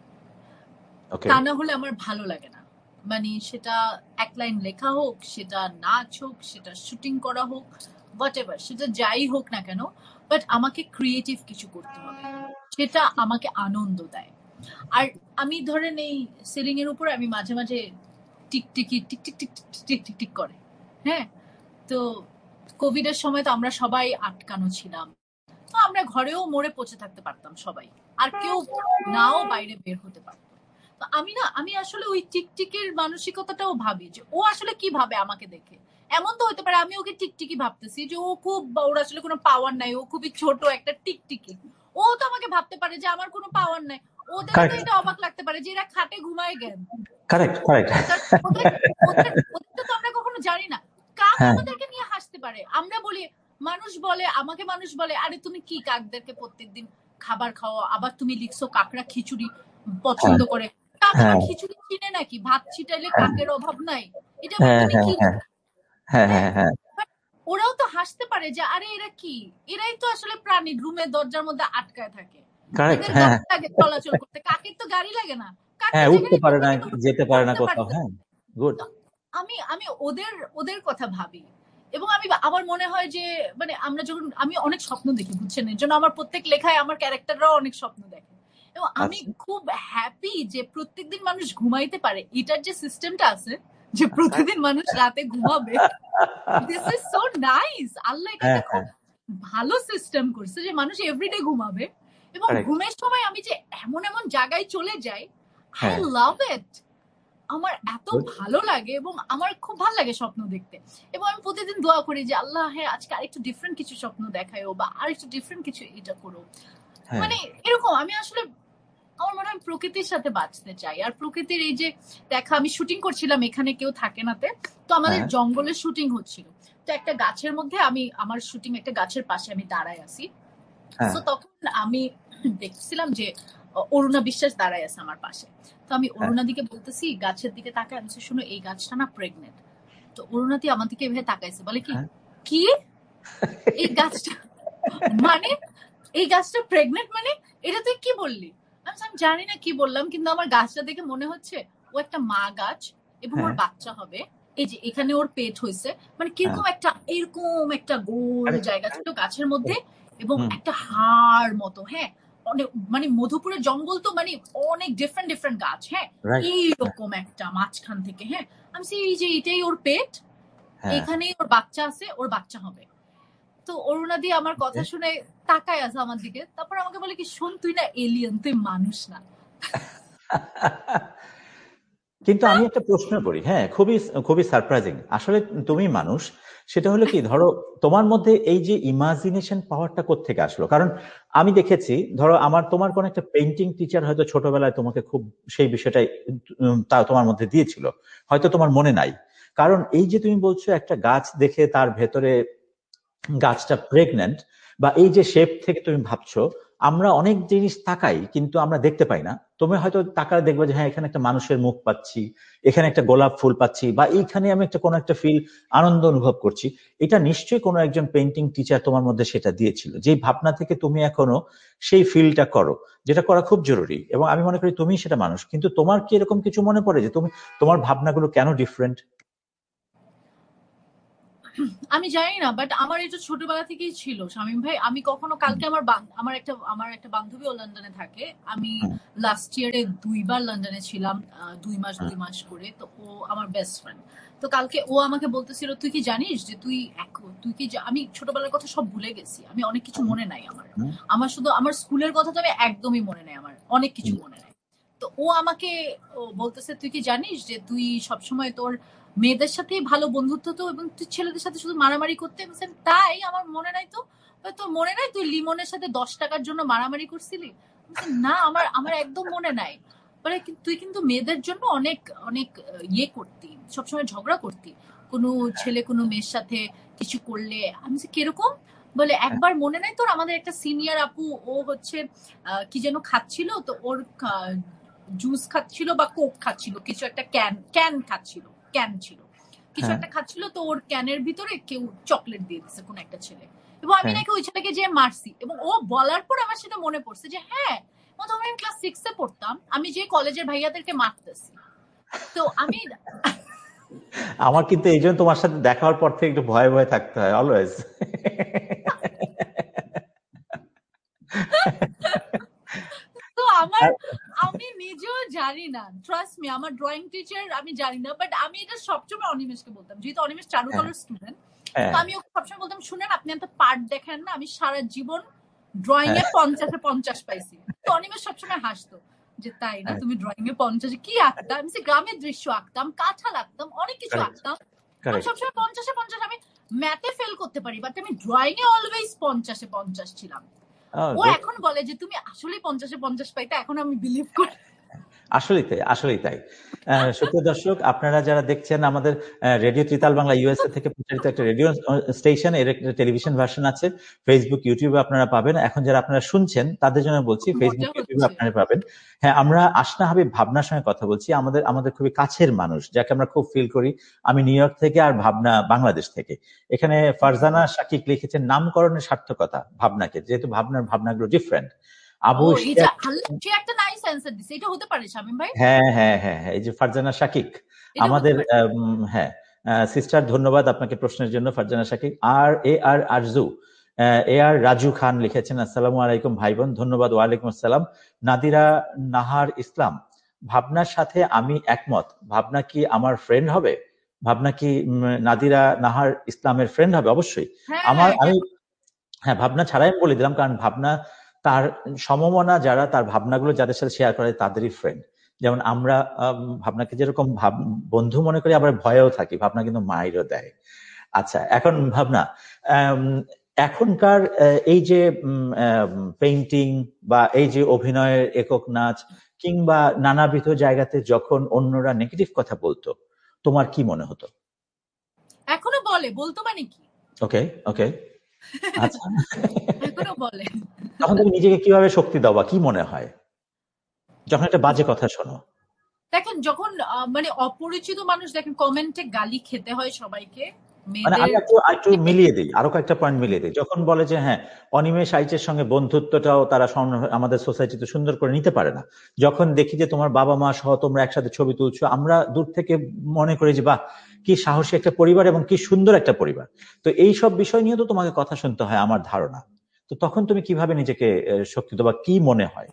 ওকে। তা না হলে আমার ভালো লাগে না। মানে সেটা এক লাইন লেখা হোক, সেটা নাচ হোক, সেটা শুটিং করা হোক, হোয়াট এভার, সেটা যাই হোক না কেন, বাট আমাকে ক্রিয়েটিভ কিছু করতে হবে, সেটা আমাকে আনন্দ দেয়। আর আমি ধরেন এই সিলিং এর উপরে আমি মাঝে মাঝে টিকটিকি tick tick tick tick tick tick tick করে, হ্যাঁ। তো কোভিড এর সময় তো আমরা সবাই আটকানো ছিলাম, তো আমরা ঘরেও মরে পচে থাকতে পারতাম সবাই, আর কেউ নাও বাইরে বের হতে পারতো। তো আমি আসলে ওই টিকটিকির মানসিকতাটাও ভাবি যে ও আসলে কি ভাবে আমাকে দেখে। এমন তো হতে পারে আমি ওকে টিকটিকি ভাবতেছি যে ও খুব, ওর আসলে কোনো পাওয়ার নাই, ও খুবই ছোট একটা টিকটিকি। ও তো আমাকে ভাবতে পারে যে আমার কোনো পাওয়ার নাই। ওদেরও তো কারেক্ট এটা অবাক লাগতে পারে যে এরা খাটে ঘুমায় জ্ঞান। Correct correct. ওদের ওদের ওদের তো আমরা কখনো জানি না। কাক হ্যাঁ আমাদেরকে নিয়ে হাসতে পারে, আমরা বলি, মানুষ বলে আমাকে, মানুষ বলে আরে তুমি কি কাকদেরকে প্রত্যেকদিন খাবার খাও, আবার তুমি লিখছো কাকরা খিচুড়ি হ্যাঁ পছন্দ করে। কাক আবার হ্যাঁ খিচুড়ি চিনে নাকি? ভাত ছিটাইলে হ্যাঁ কাকের অভাব নাই, এটা আবার হ্যাঁ তুমি হ্যাঁ কি? হ্যাঁ হ্যাঁ হ্যাঁ, হ্যাঁ হ্যাঁ। but ওরাও তো হাসতে পারে যে আরে এরা কি, এরাই তো আসলে প্রাণী, রুমের দরজার মধ্যে আটকায় থাকে, কারেক্ট, এদের হ্যাঁ গাড়ি লাগে চলাচল করতে, কাকের তো গাড়ি লাগে না, কাক তো হ্যাঁ, উঠতে যেখানে পারে খুশি না, কিন্তু যেতে পারে না উঠতে কোথাও, পারতেছে। হ্যাঁ। গুড। তো আমি আমি ওদের ওদের কথা ভাবি, এবং আমি আমার মনে হয় যে মানে আমরা যখন, আমি অনেক স্বপ্ন দেখি বুঝছেন, এর জন্য আমার প্রত্যেক লেখায় আমার ক্যারেক্টাররাও অনেক স্বপ্ন দেখে, এবং আমি আচ্ছা খুব হ্যাপি যে প্রত্যেকদিন মানুষ ঘুমাইতে পারে, এটার যে সিস্টেমটা আছে যে প্রতিদিন মানুষ রাতে ঘুমাবে, দিস ইজ সো নাইস। আল্লাহ এটা হ্যাঁ একটা খুব হ্যাঁ ভালো সিস্টেম করছে যে মানুষ এভরিডে ঘুমাবে, এবং কারেক্ট ঘুমের সময় আমি যে এমন এমন জায়গায় চলে যাই, আই হ্যাঁ লাভ ইট। আমার এত গুড ভালো লাগে এবং আমার খুব ভালো লাগে স্বপ্ন দেখতে, এবং আমি প্রতিদিন দোয়া করি যে আল্লাহ হ্যাঁ আজকে আরেকটু ডিফারেন্ট কিছু স্বপ্ন দেখায়ও, বা আরেকটু ডিফারেন্ট কিছু এটা করো। হ্যাঁ মানে এরকম আমি আসলে, আমার মনে হয় প্রকৃতির সাথে বাঁচতে চাই। আর প্রকৃতির এই যে দেখা, আমি শুটিং করছিলাম এখানে কেউ থাকে নাতে, তো আমাদের হ্যাঁ জঙ্গলের শুটিং হচ্ছিল। তো একটা গাছের মধ্যে, আমি আমার শুটিং একটা গাছের পাশে আমি দাঁড়ায় আছি। হ্যাঁ তো তখন আমি দেখছিলাম যে অরুণা বিশ্বাস দাঁড়ায় আছে আমার পাশে। তো আমি হ্যাঁ অরুণাদিকে বলতেছি, গাছের দিকে তাকায়, আমি বলছি, শোনো এই গাছটা না প্রেগনেন্ট। তো অরুণাদি আমার দিকে এভাবে তাকাইছে, বলে কি, হ্যাঁ। কি এই গাছটা, মানে এই গাছটা প্রেগনেন্ট মানে, এটা তুই কি বললি? আমি জানি না কি বললাম, কিন্তু আমার গাছটা দেখে মনে হচ্ছে ও একটা মা গাছ, এবং ওর হ্যাঁ বাচ্চা হবে। এই যে এখানে ওর পেট হয়েছে, মানে হ্যাঁ কিরকম একটা, এরকম একটা গোল কারেক্ট জায়গা ছিল গাছের মধ্যে, এবং হুম একটা হাড় মতো, হ্যাঁ। অনেক, মানে মধুপুরের জঙ্গল তো মানে অনেক ডিফারেন্ট ডিফারেন্ট গাছ, হ্যাঁ। রাইট এইরকম একটা মাঝখান থেকে, হ্যাঁ। আমি বলছি, এই যে এটাই ওর পেট, হ্যাঁ। এখানেই ওর বাচ্চা আছে, ওর বাচ্চা হবে। তো অরুণাদি আমার কথা শুনে তাকায় আছে আমার দিকে, তারপর আমাকে বলে কি, শোন তুই না এলিয়েন, তুই মানুষ না। কিন্তু আমি একটা প্রশ্ন করি, হ্যাঁ, খুবই খুবই সারপ্রাইজিং আসলে। তুমি মানুষ, সেটা হলো কি, ধরো তোমার মধ্যে এই যে ইমাজিনেশন পাওয়ারটা কোত্থেকে আসলো? কারণ আমি দেখেছি, ধরো তোমার কোন একটা পেইন্টিং টিচার হয়তো ছোটবেলায় তোমাকে খুব সেই বিষয়টাই তা তোমার মধ্যে দিয়েছিল, হয়তো তোমার মনে নাই। কারণ এই যে তুমি বলছো একটা গাছ দেখে তার ভেতরে গাছটা প্রেগন্যান্ট, বা এই যে শেপ থেকে তুমি ভাবছো, আমরা অনেক জিনিস তাকাই কিন্তু আমরা দেখতে পাই না। তুমি হয়তো তাকালে দেখবে যে হ্যাঁ এখানে একটা মানুষের মুখ পাচ্ছি, এখানে একটা গোলাপ ফুল পাচ্ছি, বা এইখানে আমি একটা কোনো একটা ফিল আনন্দ অনুভব করছি। এটা নিশ্চয়ই কোনো একজন পেইন্টিং টিচার তোমার মধ্যে সেটা দিয়েছিল, যেই ভাবনা থেকে তুমি এখনো সেই ফিলটা করো, যেটা করা খুব জরুরি। এবং আমি মনে করি তুমি সেটা মানুষ। কিন্তু তোমার কি এরকম কিছু মনে পড়ে যে তুমি তোমার ভাবনাগুলো কেন ডিফারেন্ট? আমি জানি না, বাট আমার এটা ছোটবেলা থেকেই ছিল শামীম ভাই। আমি কখনো, কালকে আমার একটা বান্ধবীও লন্ডনে থাকে। আমি লাস্ট ইয়ারে 2 বার লন্ডনে ছিলাম, 2 মাস করে। তো ও আমার বেস্ট ফ্রেন্ড। তো কালকে ও আমাকে বলতেছিল, তুই কি জানিস যে আমি ছোটবেলার কথা সব ভুলে গেছি, আমি অনেক কিছু মনে নাই আমার। আমার শুধু আমার স্কুলের কথা তো আমি একদমই মনে নাই, আমার অনেক কিছু মনে নাই। তো ও বলতেছে, তুই কি জানিস যে তুই সবসময় তোর মেয়েদের সাথে ভালো বন্ধুত্ব তো, এবং তুই ছেলেদের সাথে শুধু মারামারি করতে। তাই আমার মনে নাই। তো তোর মনে নাই তুই লিমনের সাথে 10 টাকার জন্য মারামারি করছিলি? না, আমার আমার একদম মনে নাই। বলে, তুই কিন্তু মেয়েদের জন্য অনেক অনেক ইয়ে করতি, সবসময় ঝগড়া করতি, কোনো ছেলে কোনো মেয়ের সাথে কিছু করলে। আমি কিরকম? বলে, একবার মনে নাই তোর, আমাদের একটা সিনিয়র আপু, ও হচ্ছে কি যেন খাচ্ছিল, তো ওর জুস খাচ্ছিল বা কোক খাচ্ছিল, কিছু একটা ক্যান খাচ্ছিল, ক্যান ছিল, কিছু একটা খাচ্ছিল, তো ওর ক্যানের ভিতরে কেউ চকলেট দিয়ে দিচ্ছে কোন একটা ছেলে, এবং আমি নাকি ওই ছেলেকে যে মারছি। এবং ও বলার পর আমার সেটা মনে পড়ছে যে হ্যাঁ, তখন আমি ক্লাস 6-এ পড়তাম, আমি যে কলেজের ভাইয়াদেরকে মারতেছি। তো আমি আমার কিন্তু এই জন্য তোমার সাথে দেখা হওয়ার পর থেকে একটু ভয়ে ভয়ে থাকতে হয় অলওয়েজ। তো আমি নিজেও জানি না, ট্রাস্ট মি, আমার ড্রয়িং টিচার আমি জানি না, বাট আমি এটা সবসময় অনিমেষকে বলতাম, যেহেতু অনিমেষ চারুকলার স্টুডেন্ট। তো আমি ওকে সবসময় বলতাম, শুনেন আপনি একটা পার্ট দেখেন না, আমি সারা জীবন ড্রয়িং এ 50-এ 50 পাইছি। তো অনিমেষ সবসময় হাসতো যে তাই না, তুমি ড্রয়িং এ 50-এ কি আঁকতাম? আমি গ্রামের দৃশ্য আঁকতাম, কাঁঠাল আঁকতাম, অনেক কিছু আঁকতাম। আমি সবসময় 50-এ 50। আমি ম্যাথে ফেল করতে পারি, বাট আমি ড্রয়িং এ অলওয়েজ 50-এ 50 ছিলাম। ও এখন বলে যে তুমি আসলে 50-এ 50 পাইতে, এখন আমি বিলিভ করি। আসলেই তাই। সুপ্রিয় দর্শক, আপনারা যারা দেখছেন আমাদের রেডিও ত্রিতাল বাংলা ইউএসএ থেকে প্রচারিত একটা রেডিও স্টেশন, এর একটা টেলিভিশন ভার্সন আছে, ফেসবুক ইউটিউবে আপনারা পাবেন। এখন যারা আপনারা শুনছেন তাদের জন্য বলছি, ফেসবুক ইউটিউবে আপনারা পাবেন। হ্যাঁ, আমরা আসনা হাবিব ভাবনার সঙ্গে কথা বলছি, আমাদের খুবই কাছের মানুষ, যাকে আমরা খুব ফিল করি। আমি নিউ ইয়র্ক থেকে, আর ভাবনা বাংলাদেশ থেকে। এখানে ফারজানা শাকিক লিখেছেন নামকরণের সার্থকতা ভাবনাকে, যেহেতু ভাবনাগুলো ডিফারেন্ট। আবু একটা নাইস অ্যানসার দিছে, এটা হতে পারে শামীম ভাই। হ্যাঁ হ্যাঁ হ্যাঁ হ্যাঁ, এই যে ফারজানা শাকিক আমাদের, হ্যাঁ সিস্টার, ধন্যবাদ আপনাকে প্রশ্নের জন্য ফারজানা শাকিক। আর আরজু, রাজু খান লিখেছেন, আসসালামু আলাইকুম ভাই বোন, ধন্যবাদ। ওয়ালাইকুম আসসালাম। নাদিরা নাহার ইসলাম, ভাবনার সাথে আমি একমত। ভাবনা কি আমার ফ্রেন্ড হবে? ভাবনা কি নাদিরা নাহার ইসলামের ফ্রেন্ড হবে? অবশ্যই। আমি হ্যাঁ, ভাবনা ছাড়াই আমি বলে দিলাম, কারণ ভাবনা তার সমমনা যারা তার ভাবনাগুলো যাদের সাথে শেয়ার করে তাদেরই ফ্রেন্ড। যেমন আমরা ভাবনাকে যেরকম বন্ধু মনে করি, আবার ভয়েও থাকি, ভাবনা কিন্তু মাইরও দেয়। আচ্ছা, এখন ভাবনা, এখনকার এই যে পেইন্টিং বা এই যে অভিনয়ের একক নাচ কিংবা নানাবিধ জায়গাতে যখন অন্যরা নেগেটিভ কথা বলতো, তোমার কি মনে হতো? এখনো বলতো মানে কি? ওকে ওকে, আচ্ছা। এখনো বলে। তখন তুমি নিজেকে কিভাবে শক্তি দাও, বা কি মনে হয় যখন একটা বাজে কথা শোনো? দেখেন, যখন মানে অপরিচিত মানুষ, দেখেন কমেন্টে গালি খেতে হয় সবাইকে। মানে আমি একটু মিলিয়ে দিই, আরো কয়েকটা পয়েন্ট মিলিয়ে দিই। যখন বলে যে হ্যাঁ, অনিমেষ আইচের সঙ্গে বন্ধুত্বটাও তারা আমাদের সোসাইটিতে সুন্দর করে নিতে পারে না। যখন দেখি যে তোমার বাবা মা সহ তোমরা একসাথে ছবি তুলছো, আমরা দূর থেকে মনে করি যে বাহ, কি সাহসী একটা পরিবার এবং কি সুন্দর একটা পরিবার। তো এই সব বিষয় নিয়ে তো তোমাকে কথা শুনতে হয় আমার ধারণা। তো তখন তুমি কিভাবে নিজেকে শক্তি দাও, বা কি মনে হয়?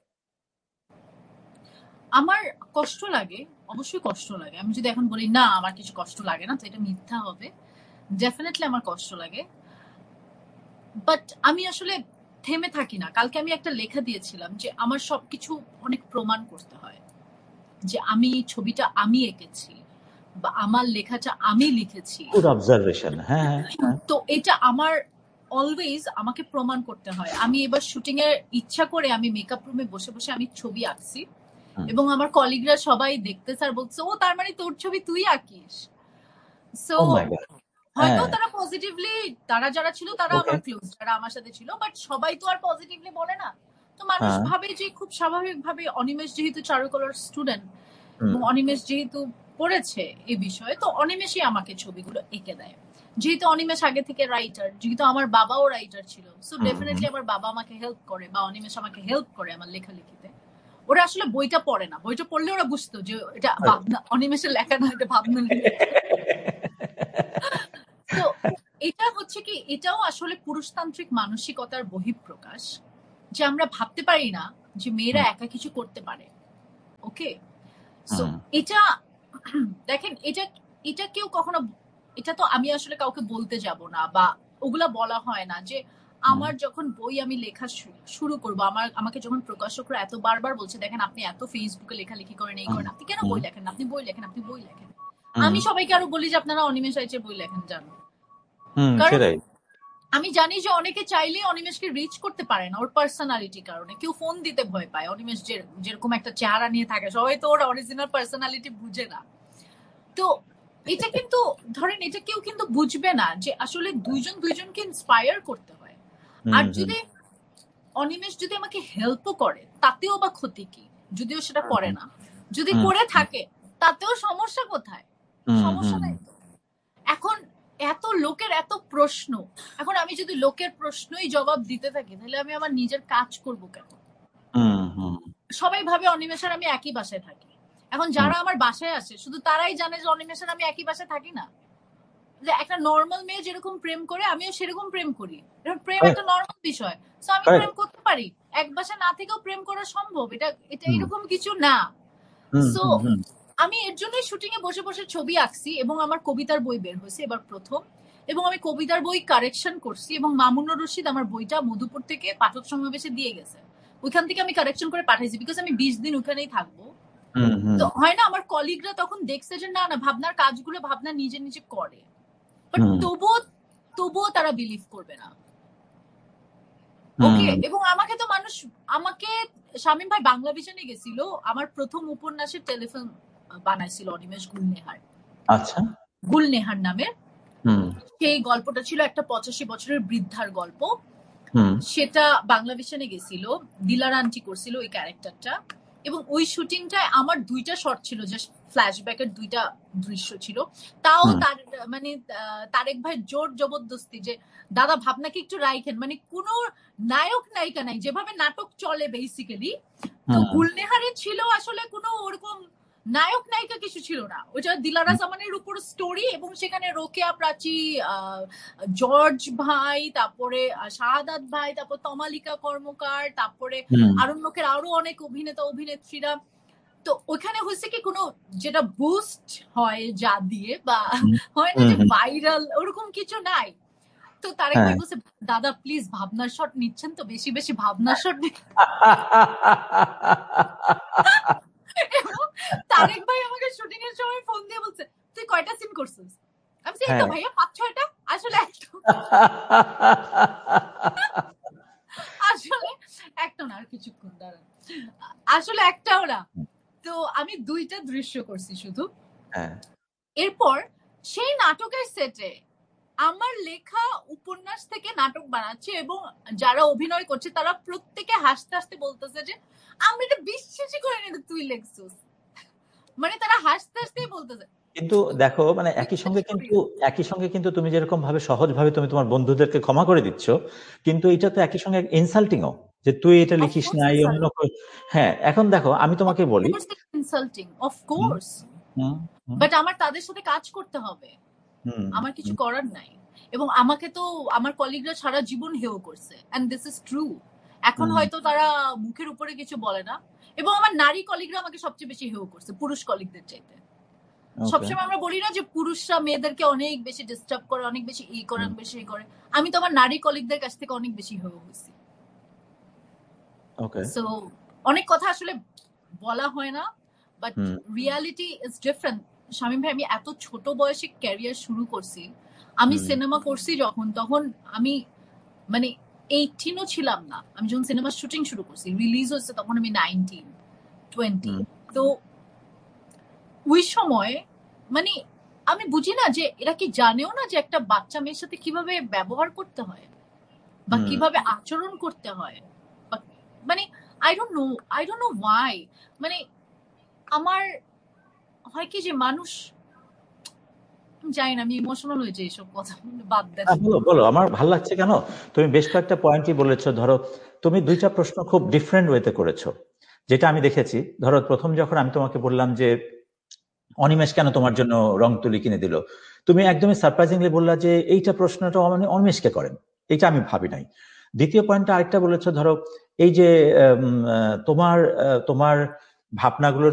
আমার কষ্ট লাগে, অবশ্যই কষ্ট লাগে। আমি যদি এখন বলি না আমার কিছু কষ্ট লাগে না, তো এটা মিথ্যা হবে। ডেফিনেটলি আমার কষ্ট লাগে, বাট আমি আসলে থেমে থাকি না। কালকে আমি একটা লেখা দিয়েছিলাম যে আমার সবকিছু অনেক প্রমাণ করতে হয়, যে আমি ছবিটা আমি এঁকেছি বা আমার লেখাটা আমি লিখেছি। Good observation. হ্যাঁ হ্যাঁ, তো এটা আমার অলওয়েজ আমাকে প্রমাণ করতে হয়। আমি এবার শুটিং এর ইচ্ছা করে আমি মেকআপ রুমে বসে বসে আমি ছবি আঁকছি, এবং আমার কলিগরা সবাই দেখতে স্যার বলছে, ও তার মানে তোর ছবি তুই আঁকিস। সো ও মাই গড। হয়তো হ্যাঁ, তারা পজিটিভলি, তারা যারা ছিল তারা ওকে। আমার ক্লোজ, যারা আমার সাথে ছিল, বাট সবাই তো আর পজিটিভলি বলে না। তো মানুষ হ্যাঁ ভাবে যে খুব স্বাভাবিকভাবে অনিমেষ যেহেতু চারুকলার স্টুডেন্ট হুম এবং অনিমেষ যেহেতু পড়েছে এই বিষয়ে, তো অনিমেষই আমাকে ছবিগুলো এঁকে দেয়। যেহেতু অনিমেষ আগে থেকে রাইটার, যেহেতু আমার বাবাও রাইটার ছিল, সো হুম ডেফিনেটলি আমার বাবা আমাকে হেল্প করে বা অনিমেষ আমাকে হেল্প করে আমার লেখালেখিতে। ওরা আসলে বইটা পড়ে না, বইটা পড়লে ওরা বুঝতো যে এটা ভাবনা, অনিমেষের লেখা না, এটা ভাবনা লেখা। তো এটা হচ্ছে কি, এটাও আসলে পুরুষতান্ত্রিক মানসিকতার বহিঃপ্রকাশ, যে আমরা ভাবতে পারি না যে মেয়েরা একা কিছু করতে পারে। ওকে, সো হুম এটা দেখেন, এটা এটা কেউ কখনো, এটা তো আমি আসলে কাউকে বলতে যাব না বা ওগুলা বলা হয় না যে হুম আমার যখন বই আমি লেখা শুরু করবো, আমাকে যখন প্রকাশকরা এত বারবার বলছে দেখেন আপনি এত ফেসবুকে লেখালেখি করেন, এই করেন, আপনি কেন বই লেখেন, আপনি বই লেখেন, আপনি বই লেখেন, হুম আমি সবাইকে আরো বলি যে আপনারা অনিমেষ আইচের বই লেখেন জানো। হুম কারণ সেটাই। আমি জানি যে অনেকে চাইলেই অনিমেষকে রিচ করতে পারে না ওর পার্সোনালিটির কারণে, কেউ ফোন দিতে ভয় পায়। অনিমেষ যেরকম একটা চেহারা নিয়ে থাকে, সবাই তো ওর অরিজিনাল পার্সোনালিটি বুঝে না। তো এটা কিন্তু ধরেন, এটা কেউ কিন্তু বুঝবে না যে আসলে দুইজন দুইজনকে ইন্সপায়ার করতে হয়। আর হুম হুম যদি অনিমেষ যদি আমাকে হেল্পও করে তাতেও বা ক্ষতি কি, যদিও সেটা করে না, যদি হুম করে থাকে তাতেও সমস্যা কোথায়, হুম সমস্যা হুম নাই তো। এখন এত লোকের এত প্রশ্ন, এখন আমি যদি লোকের প্রশ্নই জবাব দিতে থাকি তাহলে আমি আমার নিজের কাজ করব কেন? হুম হুম সবাই ভাবে অনিমেষের আমি একই বাসায় থাকি। এখন হুম যারা আমার বাসায় আসে শুধু তারাই জানে যে অনিমেষের আমি একই বাসায় থাকি না। যে একটা নর্মাল মেয়ে যেরকম প্রেম করে আমিও সেরকম প্রেম করি, এখন প্রেম একটা নর্মাল বিষয়, তো আমি প্রেম কারেক্ট। করতে পারি, এক বাসা না থেকেও প্রেম করা সম্ভব, এটা এটা হুম এরকম কিছু না। হুম সো হুম হুম আমি এর জন্যই শুটিং এ বসে বসে ছবি আঁকছি এবং আমার কবিতার বই বের হয়েছে এবার প্রথম, এবং আমি কবিতার বই কারেকশন করছি এবং মামুনুর রশিদ আমার বইটা মধুপুর থেকে পাঠক সমাবেশে দিয়ে গেছে, ওইখান থেকে আমি কারেকশন করে পাঠাইছি, বিকজ আমি 20 দিন ওখানেই থাকবো। হুম হুম তো হয় না, আমার কলিগরা তখন দেখছে যে না না, ভাবনার কাজগুলো ভাবনা নিজে নিজে করে, বাট হুম তবুও তারা বিলিভ করবে না। ওকে, হুম এবং আমাকে তো মানুষ, আমাকে শামীম ভাই বাংলা ভিশনে গেছিল, আমার প্রথম উপন্যাসের টেলিফিল্ম বানাইছিল অনিমেষ গুলনেহার, আচ্ছা। গুলনেহার নামে। হুম সেই গল্পটা ছিল একটা 85 বছরের বৃদ্ধার গল্প, হুম সেটা বাংলা ভিশনে গেছিল, দিলার আন্টি করছিল ওই ক্যারেক্টারটা। এবং ওই শুটিংটায় আমার 2টা শট ছিল, জাস্ট ফ্ল্যাশব্যাকের 2টা দৃশ্য ছিল, তাও হুম তার মানে তারেক ভাই জোর জবরদস্তি যে দাদা ভাবনাকে একটু রাইখেন, মানে কোনো নায়ক নায়িকা নাই, যেভাবে নাটক চলে বেসিক্যালি। তো হুম গুলনেহারে ছিল আসলে কোনো ওরকম নায়ক নায়িকা কিছু ছিল না, ওটা দিলারা জামানের উপর স্টোরি, এবং সেখানে রোকেয়া প্রাচী, জর্জ ভাই, তারপরে শাহাদাত ভাই, তারপর তমালিকা কর্মকার, তারপরে হুম আরণ্যকের আরো অনেক অভিনেতা অভিনেত্রীরা। তো ওখানে হয়েছে কি, কোনো যেটা বুস্ট হয় যা দিয়ে বা হুম হয় না হুম যে হুম। ভাইরাল, ওরকম কিছু নাই। তো তারেক হ্যাঁ। ভাই বলছে দাদা প্লিজ ভাবনার শট নিচ্ছেন তো, বেশি বেশি ভাবনার শট। এবং তারেক ভাই আমাকে শুটিং এর সময় ফোন দিয়ে বলছে তুই কয়টা সিন করছিস, আমি বলছি এই তো হ্যাঁ। ভাইয়া 5-6টা, আসলে আসলে একটা না, আর কিছুক্ষণ দাঁড়ান, আসলে একটাও না। তো আমি 2টা দৃশ্য করছি শুধু। হ্যাঁ। এরপর সেই নাটকের সেটে আমার লেখা উপন্যাস থেকে নাটক বানাচ্ছে এবং যারা অভিনয় করছে তারা প্রত্যেকে হাসতে হাসতে বলতেছে যে আমি এটা বিশ্বাসই করি না তুই লেখছিস, মানে তারা হাসতে হাসতেই বলতেছে কিন্তু দেখো মানে বিশ্বাসই করি না। একই সঙ্গে কিন্তু তুমি যেরকম ভাবে সহজ ভাবে তুমি তোমার বন্ধুদেরকে ক্ষমা করে দিচ্ছ, কিন্তু এটা তো একই সঙ্গে ইনসাল্টিংও যে তুই এটা লিখিস অফকোর্স না এই অন্য ইনসাল্টিং, হ্যাঁ এখন দেখো আমি তোমাকে বলি। Of course insulting, hmm of course, hmm hmm but আমার তাদের সাথে কাজ করতে হবে, হুম আমার কিছু হুম করার নাই। এবং আমাকে তো আমার কলিগরা সারা জীবন হেয় করছে, এন্ড দিস ইজ ট্রু। এখন হুম, হয়তো তারা মুখের উপরে কিছু বলে না, এবং আমার নারী কলিগরা আমাকে সবচেয়ে বেশি হেয় করছে পুরুষ কলিগদের চাইতে। ওকে। সবসময় আমরা বলি না যে পুরুষরা মেয়েদেরকে অনেক বেশি ডিস্টার্ব করে, অনেক বেশি এই করে, হুম, অনেক বেশি এই করে, আমি তো আমার নারী কলিগদের কাছ থেকে অনেক বেশি হেয় হয়েছি। ওকে। সো অনেক কথা আসলে বলা হয় না, but hmm reality is different. Shamim ভাই, আমি এত ছোট বয়সে ক্যারিয়ার শুরু করছি, আমি হুম সিনেমা করছি যখন, তখন আমি মানে 18ও ছিলাম না, আমি যখন সিনেমা শুটিং শুরু করছি, রিলিজ হচ্ছে তখন আমি 19-20। হুম তো ওই সময় মানে আমি বুঝি না যে এরা কি জানেও না যে একটা বাচ্চা মেয়ের সাথে কিভাবে ব্যবহার করতে হয় বা হুম কিভাবে আচরণ করতে হয়, বা মানে আই ডোন্ট নো ওয়াই, মানে আমার হয় কি যে মানুষ, জানি না, আমি ইমোশনাল হয়ে যাই এইসব কথা বলে, বাদ দেন। বলো বলো, আমার ভালো লাগছে কেন, তুমি বেশ কয়েকটা পয়েন্টই বলেছো। ধরো তুমি দুইটা প্রশ্ন খুব ডিফারেন্ট ওয়েতে করেছো, যেটা আমি দেখেছি। ধরো প্রথম যখন আমি তোমাকে বললাম যে অনিমেষ কেন তোমার জন্য রং তুলি কিনে দিল, তুমি একদমই সারপ্রাইজিংলি বললা যে এইটা প্রশ্নটা মানে অনিমেষকে করেন, এটা আমি ভাবি নাই। দ্বিতীয় পয়েন্টটা আরেকটা বলেছো, ধরো এই যে তোমার ভাবনাগুলোর